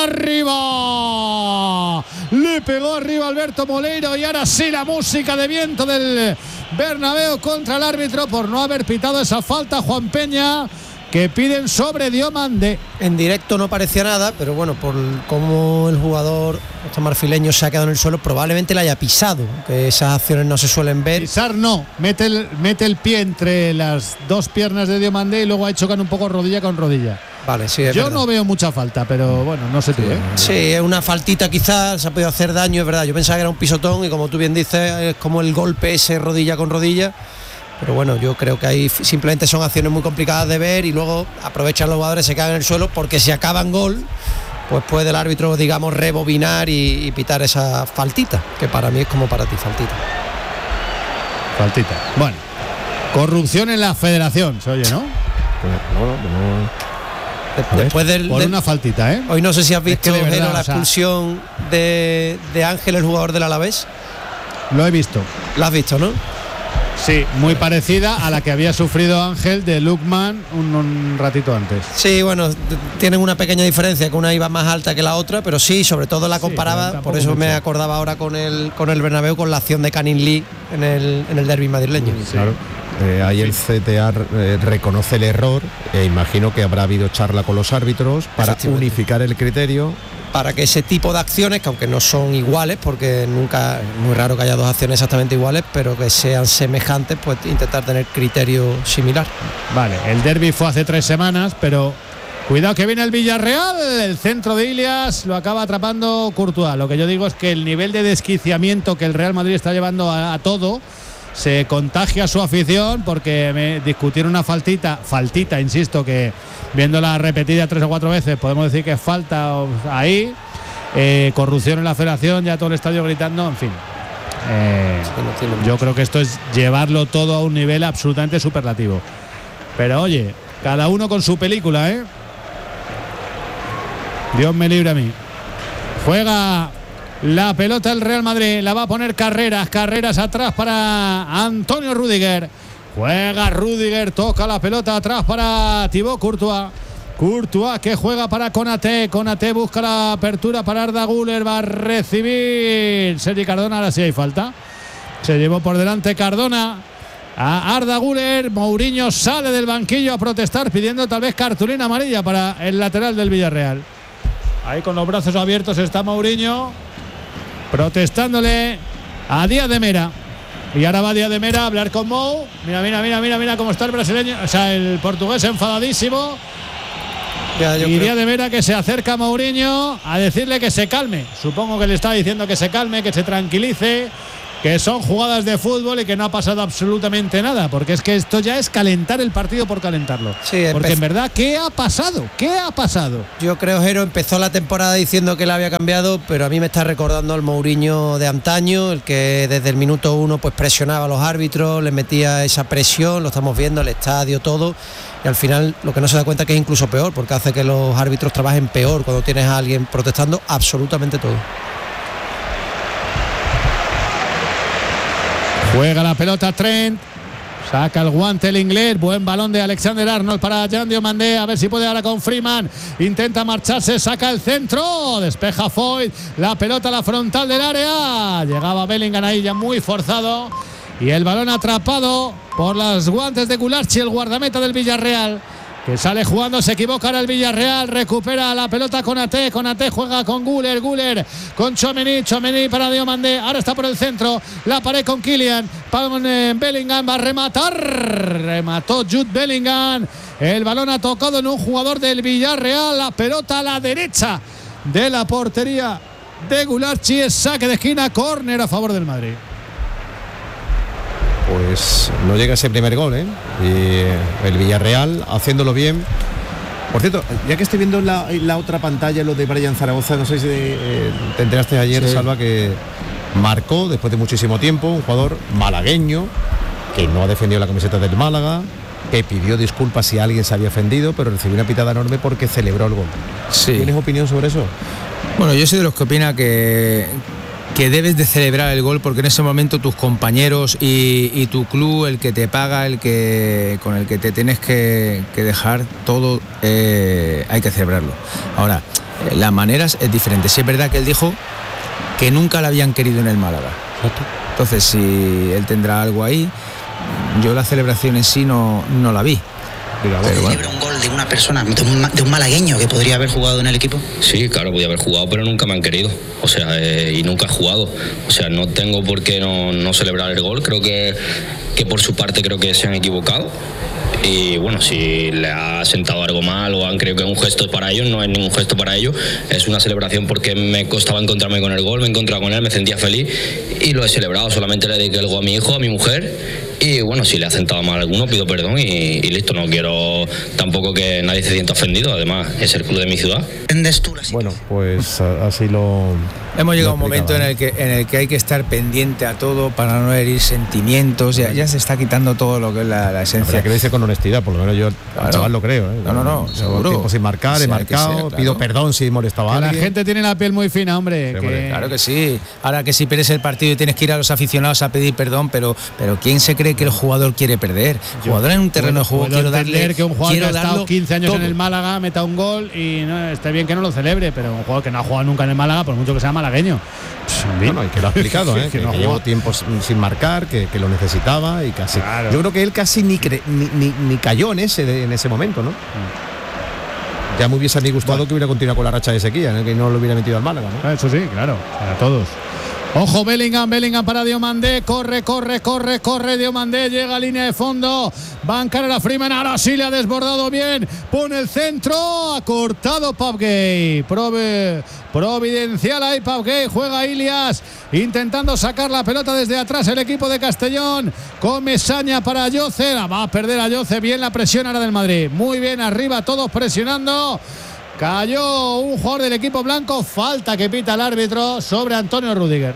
arriba. Le pegó arriba Alberto Moleiro y ahora sí la música de viento del Bernabéu contra el árbitro por no haber pitado esa falta, Juan Peña, que piden sobre Diomandé. En directo no parecía nada, pero bueno, por cómo el jugador este marfileño se ha quedado en el suelo, probablemente le haya pisado, que esas acciones no se suelen ver. Pisar no, mete el, mete el pie entre las dos piernas de Diomandé y luego ahí chocan un poco rodilla con rodilla. Vale, sí, es Yo verdad. no veo mucha falta, pero bueno, no sé tú, ¿eh? Sí, es una faltita quizás, se ha podido hacer daño, es verdad. Yo pensaba que era un pisotón y como tú bien dices, es como el golpe ese rodilla con rodilla. Pero bueno, yo creo que ahí simplemente son acciones muy complicadas de ver y luego aprovechan los jugadores, se caen en el suelo, porque si acaban gol, pues puede el árbitro, digamos, rebobinar y, y pitar esa faltita, que para mí es como para ti, faltita. Faltita. Bueno, corrupción en la federación, se oye, ¿no? No, no. Después del, por del, una faltita, ¿eh? Hoy no sé si has visto, es que de verdad, Jero, la o sea, expulsión de, de Ángel, el jugador del Alavés. Lo he visto. Lo has visto, ¿no? Sí, muy parecida a la que había sufrido Ángel de Lukman un, un ratito antes. Sí, bueno, tienen una pequeña diferencia, que una iba más alta que la otra, pero sí, sobre todo la comparaba, sí, por eso mucho. Me acordaba ahora con el con el Bernabéu, con la acción de Canin Lee en el, en el derbi madrileño. Sí. Claro. Eh, ahí el C T A eh, reconoce el error e imagino que habrá habido charla con los árbitros para unificar el criterio. Para que ese tipo de acciones, que aunque no son iguales, porque nunca, es muy raro que haya dos acciones exactamente iguales, pero que sean semejantes, pues intentar tener criterio similar. Vale, el derbi fue hace tres semanas, pero cuidado que viene el Villarreal, el centro de Ilias lo acaba atrapando Courtois. Lo que yo digo es que el nivel de desquiciamiento que el Real Madrid está llevando a, a todo se contagia a su afición, porque me discutieron una faltita, faltita, insisto, que viéndola repetida tres o cuatro veces podemos decir que es falta ahí, eh, corrupción en la federación, ya todo el estadio gritando, en fin. Eh, yo creo que esto es llevarlo todo a un nivel absolutamente superlativo. Pero oye, cada uno con su película, ¿eh? Dios me libre a mí. Juega la pelota el Real Madrid, la va a poner Carreras, Carreras atrás para Antonio Rüdiger. Juega Rüdiger, toca la pelota atrás para Thibaut Courtois. Courtois que juega para Konaté. Konaté busca la apertura para Arda Güler, va a recibir Sergi Cardona, ahora sí hay falta. Se llevó por delante Cardona a Arda Güler. Mourinho sale del banquillo a protestar, pidiendo tal vez cartulina amarilla para el lateral del Villarreal. Ahí con los brazos abiertos está Mourinho, protestándole a Díaz de Mera. Y ahora va Díaz de Mera a hablar con Mou. Mira, mira, mira, mira, mira cómo está el brasileño, o sea, el portugués enfadadísimo. Ya, y Díaz de Mera que se acerca a Mourinho a decirle que se calme. Supongo que le está diciendo que se calme, que se tranquilice, que son jugadas de fútbol y que no ha pasado absolutamente nada, porque es que esto ya es calentar el partido por calentarlo. Sí, porque en verdad, ¿qué ha pasado? ¿Qué ha pasado? Yo creo, Jero, empezó la temporada diciendo que la había cambiado, pero a mí me está recordando al Mourinho de antaño, el que desde el minuto uno pues presionaba a los árbitros, les metía esa presión, lo estamos viendo, el estadio, todo, y al final lo que no se da cuenta que es incluso peor, porque hace que los árbitros trabajen peor cuando tienes a alguien protestando absolutamente todo. Juega la pelota Trent, saca el guante el inglés, buen balón de Alexander Arnold para Jan Diomandé, a ver si puede ahora con Freeman, intenta marcharse, saca el centro, despeja Foyt, la pelota a la frontal del área, llegaba Bellingham ahí ya muy forzado y el balón atrapado por los guantes de Gularchi, el guardameta del Villarreal, que sale jugando, se equivoca ahora el Villarreal, recupera la pelota con Ate, con Ate juega con Güler, Güler con Tchouaméni, Tchouaméni para Diomandé, ahora está por el centro, la pared con Kylian, Bellingham va a rematar, remató Jude Bellingham, el balón ha tocado en un jugador del Villarreal, la pelota a la derecha de la portería de Gularchi, es saque de esquina, córner a favor del Madrid. Pues no llega ese primer gol, ¿eh? Y el Villarreal haciéndolo bien. Por cierto, ya que estoy viendo la, la otra pantalla, lo de Brian Zaragoza, no sé si eh, te enteraste ayer, sí, Salva, que marcó después de muchísimo tiempo, un jugador malagueño que no ha defendido la camiseta del Málaga, que pidió disculpas si alguien se había ofendido, pero recibió una pitada enorme porque celebró el gol. Sí. ¿Tienes opinión sobre eso? Bueno, yo soy de los que opina que que debes de celebrar el gol, porque en ese momento tus compañeros y, y tu club, el que te paga, el que con el que te tienes que, que dejar todo, eh, hay que celebrarlo. Ahora, eh, las maneras es diferente. Sí es verdad que él dijo que nunca la habían querido en el Málaga. Entonces, si él tendrá algo ahí, yo la celebración en sí no, no la vi. Pero bueno. ¿Celebra un gol de una persona, de un, de un malagueño que podría haber jugado en el equipo? Sí, claro, podía haber jugado, pero nunca me han querido. O sea, eh, y nunca he jugado. O sea, no tengo por qué no, no celebrar el gol. Creo que, que por su parte creo que se han equivocado. Y bueno, si le ha sentado algo mal o han creído que es un gesto para ellos, no es ningún gesto para ellos. Es una celebración porque me costaba encontrarme con el gol, me he encontrado con él, me sentía feliz y lo he celebrado. Solamente le dediqué el gol a mi hijo, a mi mujer. Y bueno, si le ha sentado mal a alguno, pido perdón y, y listo. No quiero tampoco que nadie se sienta ofendido. Además, es el club de mi ciudad. Bueno, pues así lo... Hemos llegado a un momento en el que en el que hay que estar pendiente a todo para no herir sentimientos. Ya, ya se está quitando todo lo que es la, la esencia. Pero que lo dice con honestidad, por lo menos yo claro. al chaval lo creo. ¿eh? No, no, no, seguro. Tiempo sin marcar, sí, he marcado, ser, claro. Pido perdón si he molestado a alguien. La gente tiene la piel muy fina, hombre. Sí, que... hombre. Claro que sí. Ahora que si pierdes el partido y tienes que ir a los aficionados a pedir perdón, pero, pero ¿quién se cree que el jugador quiere perder? El jugador en un terreno de juego, quiero darle que un jugador que ha estado quince años todo. en el Málaga meta un gol y no está bien que no lo celebre, pero un jugador que no ha jugado nunca en el Málaga, por mucho que sea malagueño. Bueno, y que lo ha explicado, ¿eh? que, que, no que llevó tiempo sin marcar, que, que lo necesitaba y casi. Claro. Yo creo que él casi ni, cre, ni, ni, ni cayó en ese, en ese momento, ¿no? Mm. Ya me hubiese a mí gustado bueno. que hubiera continuado con la racha de sequía, ¿no? Que no lo hubiera metido al Málaga, ¿no? Eso sí, claro, para todos. Ojo, Bellingham, Bellingham para Diomandé, corre, corre, corre, corre, Diomandé, llega a línea de fondo, va a encarar a Freeman, ahora sí le ha desbordado bien, pone el centro, ha cortado Pau Gay, Prove, providencial ahí Pau Gay, juega Ilias, intentando sacar la pelota desde atrás el equipo de Castellón, con Mesaña para Yoce, la va a perder a Yoce, bien la presión ahora del Madrid, muy bien arriba, todos presionando. Cayó un jugador del equipo blanco, falta que pita el árbitro sobre Antonio Rüdiger.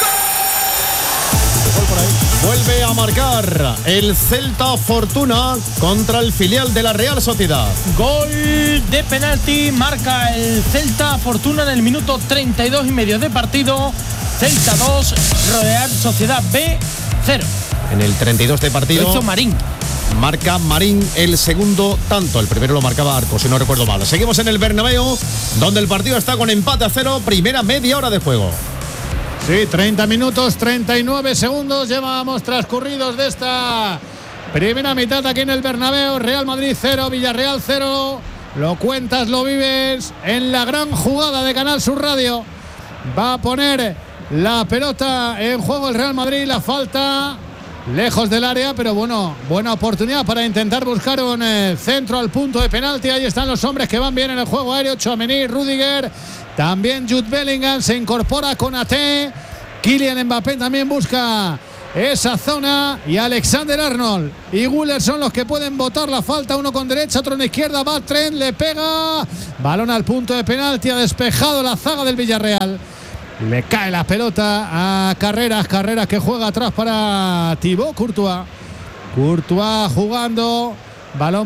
Vuelve a marcar el Celta Fortuna contra el filial de la Real Sociedad. Gol de penalti, marca el Celta Fortuna en el minuto treinta y dos y medio de partido. Celta dos, Real Sociedad B cero. En el treinta y dos de partido. Lo hizo Marín. Marca Marín el segundo tanto, el primero lo marcaba Arco, si no recuerdo mal. Seguimos en el Bernabéu, donde el partido está con empate a cero, primera media hora de juego. Sí, treinta minutos, treinta y nueve segundos llevamos transcurridos de esta primera mitad aquí en el Bernabéu. Real Madrid cero, Villarreal cero. Lo cuentas, lo vives en la gran jugada de Canal Sur Radio. Va a poner la pelota en juego el Real Madrid, la falta lejos del área, pero bueno, buena oportunidad para intentar buscar un eh, centro al punto de penalti. Ahí están los hombres que van bien en el juego aéreo, Tchouaméni, Rüdiger, también Jude Bellingham se incorpora con Ate, Kylian Mbappé también busca esa zona y Alexander Arnold y Güler son los que pueden botar la falta, uno con derecha, otro en izquierda, va Trent, le pega, balón al punto de penalti, ha despejado la zaga del Villarreal, le cae la pelota a Carreras, Carreras que juega atrás para Thibaut Courtois, Courtois jugando, balón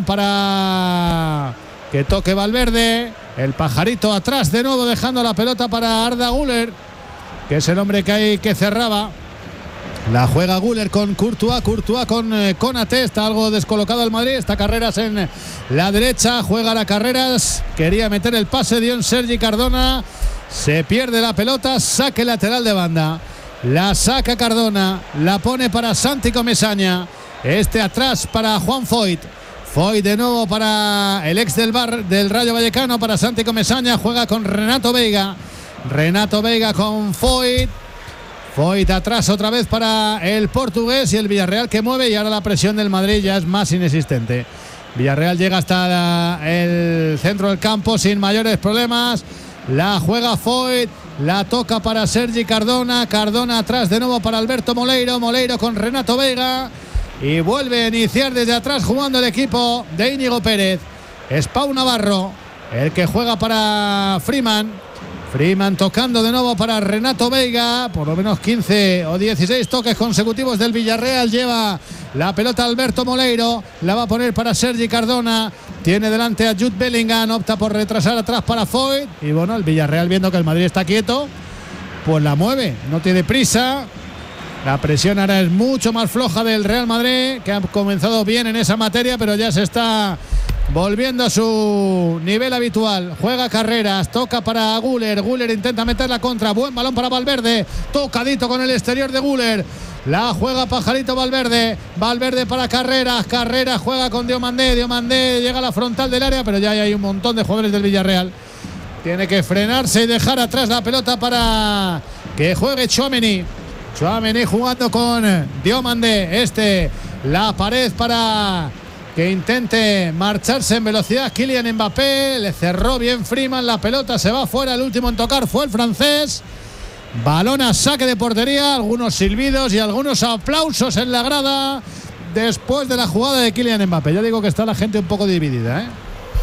para que toque Valverde, el pajarito atrás de nuevo dejando la pelota para Arda Güler, que es el hombre que hay que cerraba. La juega Güler con Courtois, Courtois con eh, Konaté, está algo descolocado el Madrid, está Carreras en la derecha, juega la Carreras, quería meter el pase, dio en Sergi Cardona, se pierde la pelota, saque lateral de banda, la saca Cardona, la pone para Santi Comesaña, este atrás para Juan Foyt, Foyt de nuevo para el ex del Bar del Rayo Vallecano, para Santi Comesaña, juega con Renato Veiga, Renato Veiga con Foyt, Foyt atrás otra vez para el portugués y el Villarreal que mueve y ahora la presión del Madrid ya es más inexistente. Villarreal llega hasta la, el centro del campo sin mayores problemas. La juega Foyt, la toca para Sergi Cardona. Cardona atrás de nuevo para Alberto Moleiro. Moleiro con Renato Veiga y vuelve a iniciar desde atrás jugando el equipo de Íñigo Pérez. Es Pau Navarro el que juega para Freeman. Freeman tocando de nuevo para Renato Veiga, por lo menos quince o dieciséis toques consecutivos del Villarreal, lleva la pelota Alberto Moleiro, la va a poner para Sergi Cardona, tiene delante a Jude Bellingham, opta por retrasar atrás para Foyt y bueno, el Villarreal viendo que el Madrid está quieto, pues la mueve, no tiene prisa, la presión ahora es mucho más floja del Real Madrid, que ha comenzado bien en esa materia, pero ya se está volviendo a su nivel habitual. Juega Carreras, toca para Güler, Güler intenta meter la contra, buen balón para Valverde, tocadito con el exterior de Güler, la juega Pajarito Valverde, Valverde para Carreras, Carreras juega con Diomandé, Diomandé llega a la frontal del área, pero ya hay un montón de jugadores del Villarreal, tiene que frenarse y dejar atrás la pelota para que juegue Tchouaméni, Tchouaméni jugando con Diomandé, este, la pared para que intente marcharse en velocidad Kylian Mbappé, le cerró bien Freeman, la pelota se va fuera, el último en tocar fue el francés, balón a saque de portería, algunos silbidos y algunos aplausos en la grada después de la jugada de Kylian Mbappé. Ya digo que está la gente un poco dividida, ¿eh?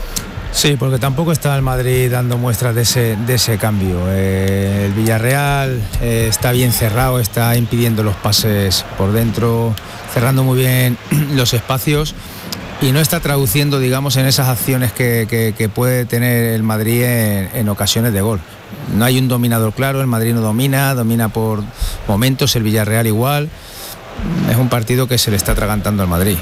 Sí, porque tampoco está el Madrid dando muestras de ese, de ese cambio. Eh, el Villarreal eh, está bien cerrado, está impidiendo los pases por dentro, cerrando muy bien los espacios y no está traduciendo, digamos, en esas acciones que, que, que puede tener el Madrid en, en ocasiones de gol. No hay un dominador claro, el Madrid no domina, domina por momentos, el Villarreal igual. Es un partido que se le está atragantando al Madrid.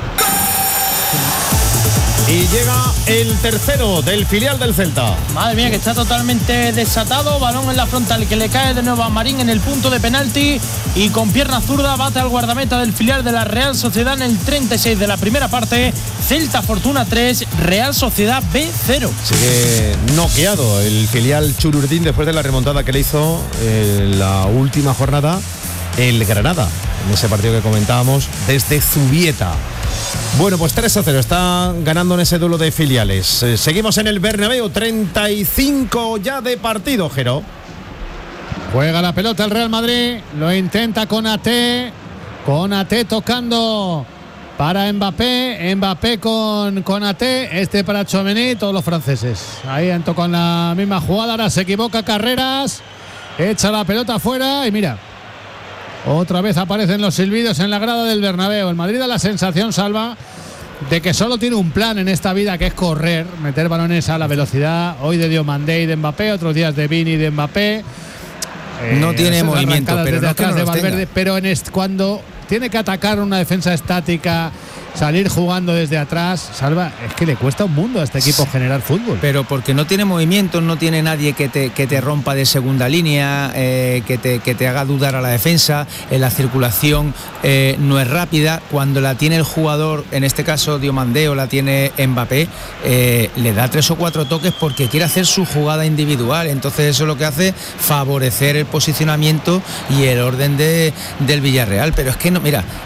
Y llega el tercero del filial del Celta. Madre mía, que está totalmente desatado. Balón en la frontal que le cae de nuevo a Marín en el punto de penalti. Y con pierna zurda bate al guardameta del filial de la Real Sociedad en el treinta y seis de la primera parte. Celta Fortuna tres, Real Sociedad B cero. Sigue noqueado el filial Chururdín después de la remontada que le hizo en la última jornada el Granada. En ese partido que comentábamos desde Zubieta. Bueno, pues tres a cero está ganando en ese duelo de filiales. Eh, seguimos en el Bernabéu, treinta y cinco ya de partido, Jero. Juega la pelota el Real Madrid, lo intenta con Konaté, Konaté tocando para Mbappé, Mbappé con Konaté, este para Tchouaméni, todos los franceses. Ahí entró con la misma jugada, ahora se equivoca Carreras, echa la pelota afuera y mira. Otra vez aparecen los silbidos en la grada del Bernabéu. El Madrid da la sensación, Salva, de que solo tiene un plan en esta vida, que es correr, meter balones a la velocidad. Hoy de Diomandé y de Mbappé, otros días de Vini y de Mbappé. No eh, tiene movimiento, pero no que no de Valverde, pero en est- cuando tiene que atacar una defensa estática, salir jugando desde atrás, Salva, es que le cuesta un mundo a este equipo generar fútbol. Pero porque no tiene movimiento, no tiene nadie que te, que te rompa de segunda línea, eh, que, te, que te haga dudar a la defensa, eh, la circulación eh, no es rápida, cuando la tiene el jugador, en este caso Diomandé o la tiene Mbappé, eh, le da tres o cuatro toques porque quiere hacer su jugada individual, entonces eso es lo que hace favorecer el posicionamiento y el orden de, del Villarreal, pero es que no, mira, ¿ves?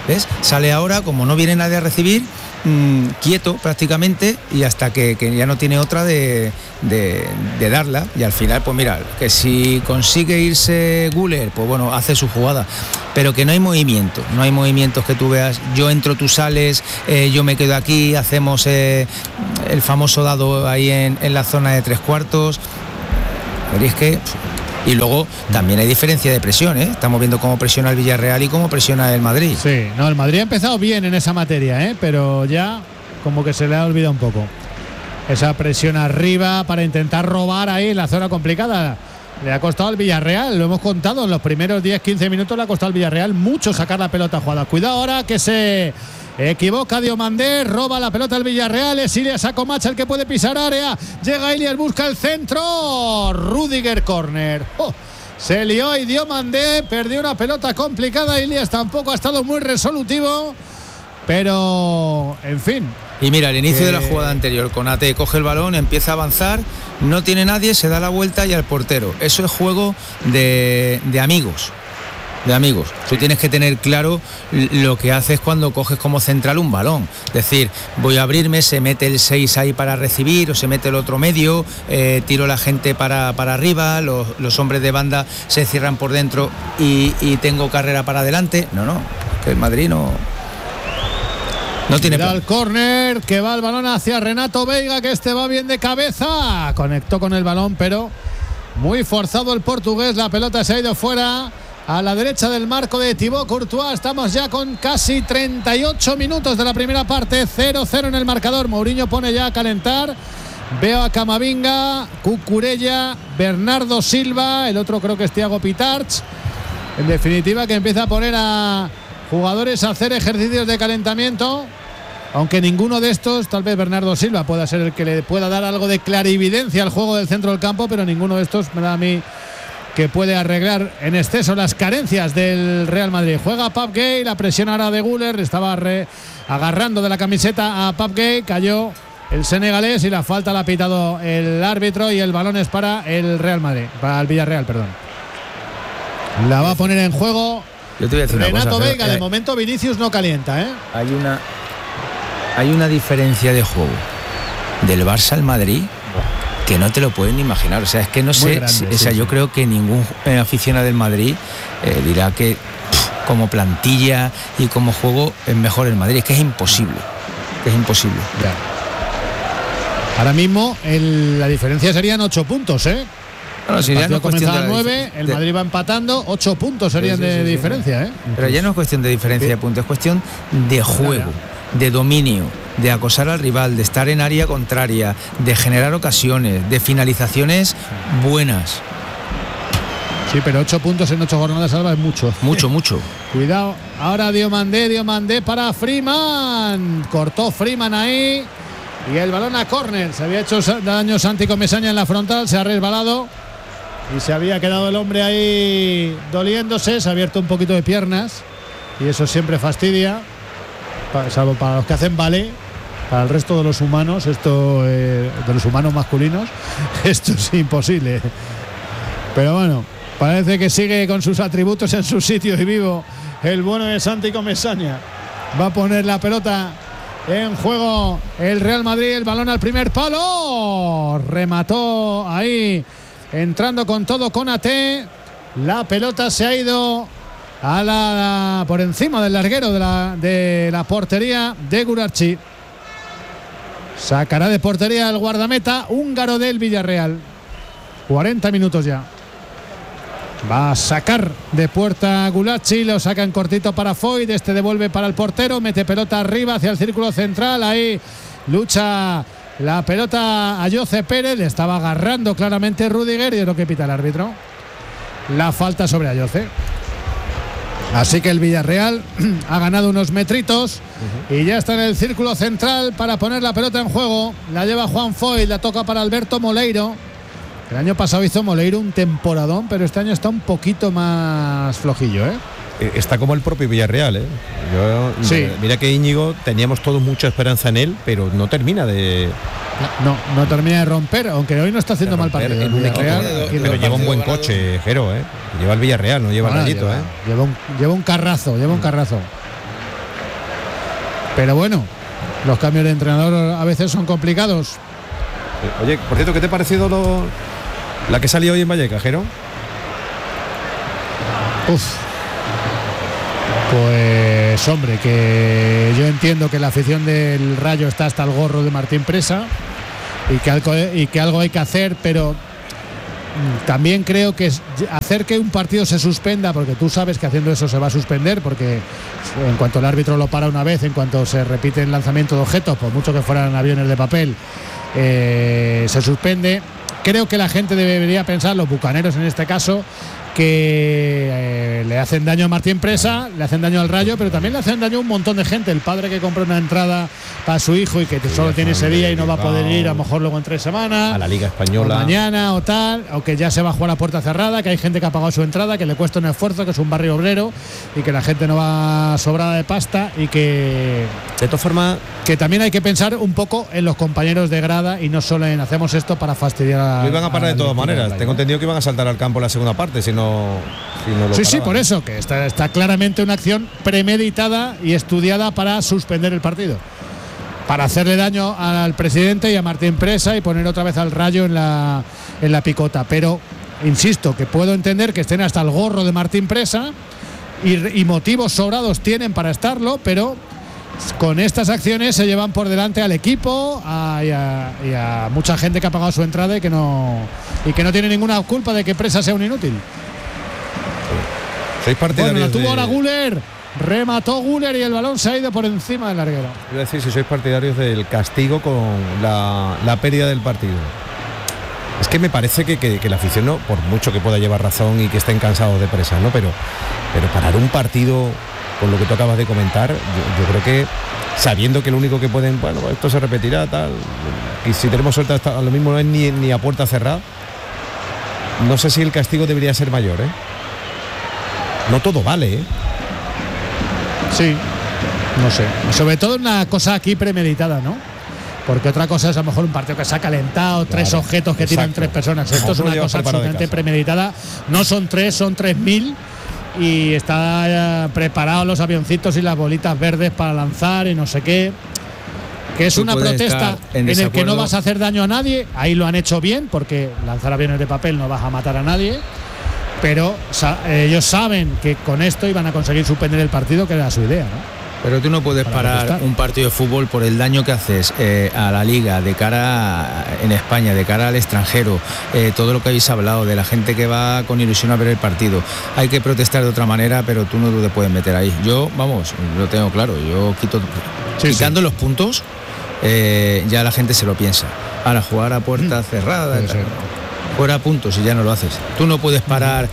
sale ahora, como no viene nadie a recibir, mmm, quieto prácticamente, y hasta que, que ya no tiene otra de, de, de darla, y al final pues mira, que si consigue irse Güler, pues bueno, hace su jugada, pero que no hay movimiento, no hay movimientos que tú veas, yo entro, tú sales, eh, yo me quedo aquí, hacemos eh, el famoso dado ahí en, en la zona de tres cuartos, pero es que... Y luego también hay diferencia de presión, ¿eh? Estamos viendo cómo presiona el Villarreal y cómo presiona el Madrid. Sí, no, el Madrid ha empezado bien en esa materia, ¿eh? Pero ya como que se le ha olvidado un poco. Esa presión arriba para intentar robar ahí en la zona complicada. Le ha costado al Villarreal, lo hemos contado, en los primeros diez quince minutos le ha costado al Villarreal mucho sacar la pelota jugada. Cuidado ahora que se equivoca Diomandé, roba la pelota al Villarreal, es Ilias Acomacha el que puede pisar área, llega Ilias, busca el centro, Rüdiger córner. Oh, se lió y Diomandé, perdió una pelota complicada, Ilias tampoco ha estado muy resolutivo, pero en fin. Y mira, al inicio eh... de la jugada anterior, Konate coge el balón, empieza a avanzar, no tiene nadie, se da la vuelta y al portero. Eso es juego de, de amigos. De amigos. Tú tienes que tener claro lo que haces cuando coges como central un balón. Es decir, voy a abrirme, se mete el seis ahí para recibir o se mete el otro medio, eh, tiro la gente para, para arriba, los, los hombres de banda se cierran por dentro y, y tengo carrera para adelante. No, no, que el Madrid no... No tiene plan. El córner, que va el balón hacia Renato Veiga, que este va bien de cabeza. Conectó con el balón, pero muy forzado el portugués. La pelota se ha ido fuera a la derecha del marco de Thibaut Courtois. Estamos ya con casi treinta y ocho minutos de la primera parte. cero cero en el marcador. Mourinho pone ya a calentar. Veo a Camavinga, Cucurella, Bernardo Silva. El otro creo que es Thiago Pitarch. En definitiva, que empieza a poner a jugadores a hacer ejercicios de calentamiento, aunque ninguno de estos, tal vez Bernardo Silva pueda ser el que le pueda dar algo de clarividencia al juego del centro del campo, pero ninguno de estos me da a mí que puede arreglar en exceso las carencias del Real Madrid. Juega Pape Gueye, la presión ahora de Güler, estaba re, agarrando de la camiseta a Pape Gueye, cayó el senegalés y la falta la ha pitado el árbitro y el balón es para el Real Madrid, para el Villarreal, perdón. La va a poner en juego Yo te voy a decir Renato una cosa, Veiga. pero, eh, de momento Vinicius no calienta, ¿eh? Hay una hay una diferencia de juego del Barça al Madrid que no te lo pueden imaginar. O sea, es que no sé, grande, si, sí, o sea, sí. yo creo que ningún eh, aficionado del Madrid eh, dirá que pff, como plantilla y como juego es mejor el Madrid. Es que es imposible, es imposible. Ya. Ahora mismo el, la diferencia serían ocho puntos, ¿eh? Bueno, si el ya no partido es cuestión comenzaba de a la nueve, dif- el de- Madrid va empatando, ocho puntos serían Sí, sí, de sí, sí, diferencia, ¿eh? Pero ya no es cuestión de diferencia de puntos, es cuestión de juego, de dominio, de acosar al rival, de estar en área contraria, de generar ocasiones, de finalizaciones buenas. Sí, pero ocho puntos en ocho jornadas, Alba, es mucho. Mucho, mucho. Cuidado, ahora Diomandé, Diomandé para Freeman. Cortó Freeman ahí. Y el balón a córner. Se había hecho daño Santi Comesaña en la frontal, se ha resbalado. Y se había quedado el hombre ahí doliéndose, se ha abierto un poquito de piernas. Y eso siempre fastidia. Salvo para los que hacen ballet. Para el resto de los humanos, esto eh, de los humanos masculinos, esto es imposible. Pero bueno, parece que sigue con sus atributos en su sitio y vivo el bueno de Santi Comesaña. Va a poner la pelota en juego el Real Madrid, el balón al primer palo. Remató ahí, entrando con todo Konaté. La pelota se ha ido a la, por encima del larguero de la, de la portería de Gurarchi. Sacará de portería el guardameta húngaro del Villarreal. cuarenta minutos ya. Va a sacar de puerta Gulacsi, lo saca en cortito para Foyt, este devuelve para el portero, mete pelota arriba hacia el círculo central, ahí lucha la pelota a Jose Pérez, le estaba agarrando claramente Rüdiger y es lo que pita el árbitro. La falta sobre Ayoce. Así que el Villarreal ha ganado unos metritos y ya está en el círculo central para poner la pelota en juego. La lleva Juan Foyt, la toca para Alberto Moleiro. El año pasado hizo Moleiro un temporadón, pero este año está un poquito más flojillo, ¿eh? Está como el propio Villarreal, ¿eh? Yo, Sí. Mira que Íñigo, teníamos todos mucha esperanza en él, pero no termina de... No, no termina de romper, aunque hoy no está haciendo mal romper partido. en un El Villarreal, equipo, aquí pero no. lleva un buen coche, Jero, ¿eh? Lleva el Villarreal, no lleva Ahora el Rayito, lleva, ¿eh? lleva un, lleva un carrazo, lleva un carrazo. Pero bueno, los cambios de entrenador a veces son complicados. Oye, por cierto, ¿qué te ha parecido lo, la que salió hoy en Vallecas, Jero? Uf. Pues hombre, que yo entiendo que la afición del Rayo está hasta el gorro de Martín Presa y que algo, y que algo hay que hacer, pero también creo que hacer que un partido se suspenda, porque tú sabes que haciendo eso se va a suspender, porque en cuanto el árbitro lo para una vez, en cuanto se repite el lanzamiento de objetos, por mucho que fueran aviones de papel, eh, se suspende. Creo que la gente debería pensar, los bucaneros en este caso, que eh, le hacen daño a Martín Presa, le hacen daño al Rayo, pero también le hacen daño a un montón de gente. El padre que compra una entrada para su hijo y que sí, solo tiene ese día y no va a poder ir, a lo mejor luego en tres semanas, a la Liga Española, o mañana o tal, o que ya se va a jugar a puerta cerrada, que hay gente que ha pagado su entrada, que le cuesta un esfuerzo, que es un barrio obrero y que la gente no va sobrada de pasta, y que de todas formas que también hay que pensar un poco en los compañeros de grada y no solo en hacemos esto para fastidiar a, lo iban a parar de todas maneras. Tengo entendido que iban a saltar al campo en la segunda parte si no, si no lo sí, paraban. Sí, por eso, que está, está claramente una acción premeditada y estudiada para suspender el partido, para hacerle daño al presidente y a Martín Presa y poner otra vez al Rayo en la, en la picota. Pero insisto, que puedo entender que estén hasta el gorro de Martín Presa y, y motivos sobrados tienen para estarlo, pero con estas acciones se llevan por delante al equipo a, y, a, y a mucha gente que ha pagado su entrada y que no y que no tiene ninguna culpa de que Presa sea un inútil. ¿Sois partidarios? Bueno, la tuvo de... ahora Guller, remató Guller y el balón se ha ido por encima del larguero. Quiero decir, si sois partidarios del castigo con la, la pérdida del partido. Es que me parece que, que, que la afición, no, por mucho que pueda llevar razón y que estén cansados de Presa, ¿no? Pero, pero parar un partido con lo que tú acabas de comentar, yo, yo creo que sabiendo que lo único que pueden, bueno, esto se repetirá, tal, y si tenemos suerte hasta lo mismo no es ni, ni a puerta cerrada, no sé si el castigo debería ser mayor, ¿eh? No todo vale, ¿eh? Sí, no sé. Sobre todo una cosa aquí premeditada, ¿no? Porque otra cosa es a lo mejor un partido que se ha calentado, claro, tres objetos que exacto. tiran tres personas. Esto es una cosa absolutamente premeditada. No son tres, son tres mil. Y está preparados los avioncitos y las bolitas verdes para lanzar y no sé qué, que es una protesta en, en el que no vas a hacer daño a nadie. Ahí lo han hecho bien, porque lanzar aviones de papel no vas a matar a nadie, pero sa- ellos saben que con esto iban a conseguir suspender el partido, que era su idea, ¿no? Pero tú no puedes Para parar protestar. un partido de fútbol por el daño que haces eh, a la liga, de cara a, en España, de cara al extranjero, eh, todo lo que habéis hablado, de la gente que va con ilusión a ver el partido. Hay que protestar de otra manera, pero tú no te puedes meter ahí. Yo, vamos, lo tengo claro, yo quito, sí, quitando sí. los puntos, eh, ya la gente se lo piensa. Ahora, jugar a puerta mm. cerrada, tal, fuera puntos y ya no lo haces. Tú no puedes parar...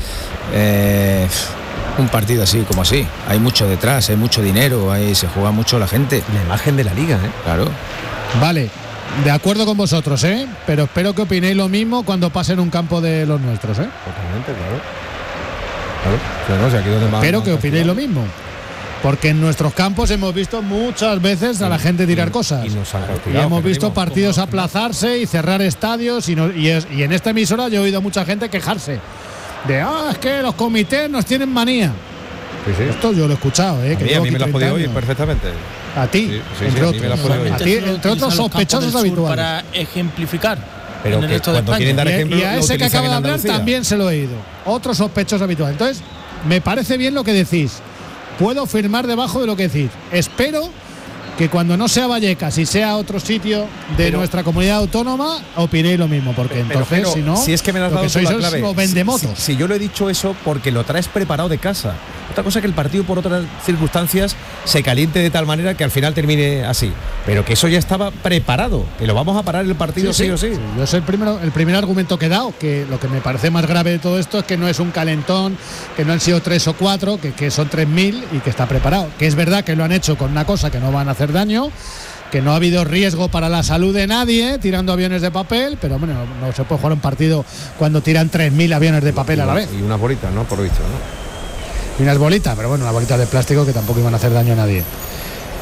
Eh, un partido así como así, hay mucho detrás, hay mucho dinero, ahí se juega mucho la gente. La imagen de la liga, ¿eh? Claro. Vale, de acuerdo con vosotros, ¿eh? Pero espero que opinéis lo mismo cuando pasen un campo de los nuestros, ¿eh? Totalmente, claro. Claro, claro, o sea, aquí donde más, espero más que opinéis lo mismo. Porque en nuestros campos hemos visto muchas veces a la gente tirar y, cosas. Y, nos han y hemos visto partidos aplazarse y cerrar estadios. Y, no, y, es, y en esta emisora yo he oído a mucha gente quejarse de ah, es que los comités nos tienen manía. Sí, sí. Esto yo lo he escuchado, ¿eh? A que mí, a mí me lo has podido oír perfectamente. A ti, sí, sí, entre sí, otros. A mí me a ti, entre otros sospechosos habituales. Para ejemplificar. Pero en el que resto de cuando España. quieren dar ejemplo, y a ese que acaba de hablar también se lo he oído. Otros sospechosos habituales. Entonces, me parece bien lo que decís. Puedo firmar debajo de lo que decís. Espero que cuando no sea Vallecas y sea otro sitio de pero, nuestra comunidad autónoma, opinéis lo mismo, porque pero, entonces pero, si no, si es que me has lo dado que sois la clave, los vendemotos. Si, si yo lo he dicho eso porque lo traes preparado de casa. Otra cosa que el partido por otras circunstancias se caliente de tal manera que al final termine así. Pero que eso ya estaba preparado, que lo vamos a parar el partido sí, sí, sí o sí. sí. Yo sé el primero, el primer argumento que he dado, que lo que me parece más grave de todo esto es que no es un calentón, que no han sido tres o cuatro, que, que son tres mil y que está preparado. Que es verdad que lo han hecho con una cosa que no van a hacer daño, que no ha habido riesgo para la salud de nadie tirando aviones de papel, pero bueno, no, no se puede jugar un partido cuando tiran tres mil aviones de papel y, a la vez. Y unas bolitas, ¿no? Por visto, ¿no? Y unas bolitas, pero bueno, unas bolitas de plástico que tampoco iban a hacer daño a nadie.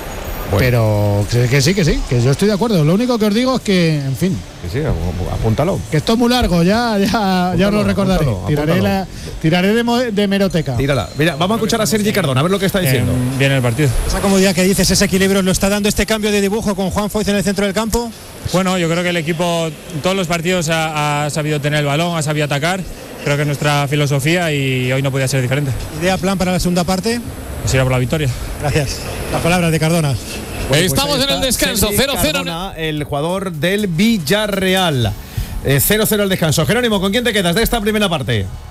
Bueno. Pero que, que sí, que sí, que yo estoy de acuerdo. Lo único que os digo es que, en fin. Que sí, apúntalo. Que esto es muy largo, ya, ya, ya os lo recordaré. Apúntalo, tiraré, apúntalo. La, tiraré de, mo, de meroteca. Tírala. Mira, vamos a escuchar a Sergi Cardona, a ver lo que está diciendo. Eh, bien el partido. Esa comodidad que dices, ese equilibrio, ¿lo está dando este cambio de dibujo con Juan Foyth en el centro del campo? Bueno, yo creo que el equipo en todos los partidos ha, ha sabido tener el balón, ha sabido atacar. Creo que es nuestra filosofía y hoy no podía ser diferente. ¿Idea, plan para la segunda parte? Pues ir a por la victoria. Gracias. Las palabras de Cardona. Bueno, Estamos pues en el descanso, Sergi cero cero. Cardona, el jugador del Villarreal. cero cero el descanso. Jerónimo, ¿con quién te quedas de esta primera parte?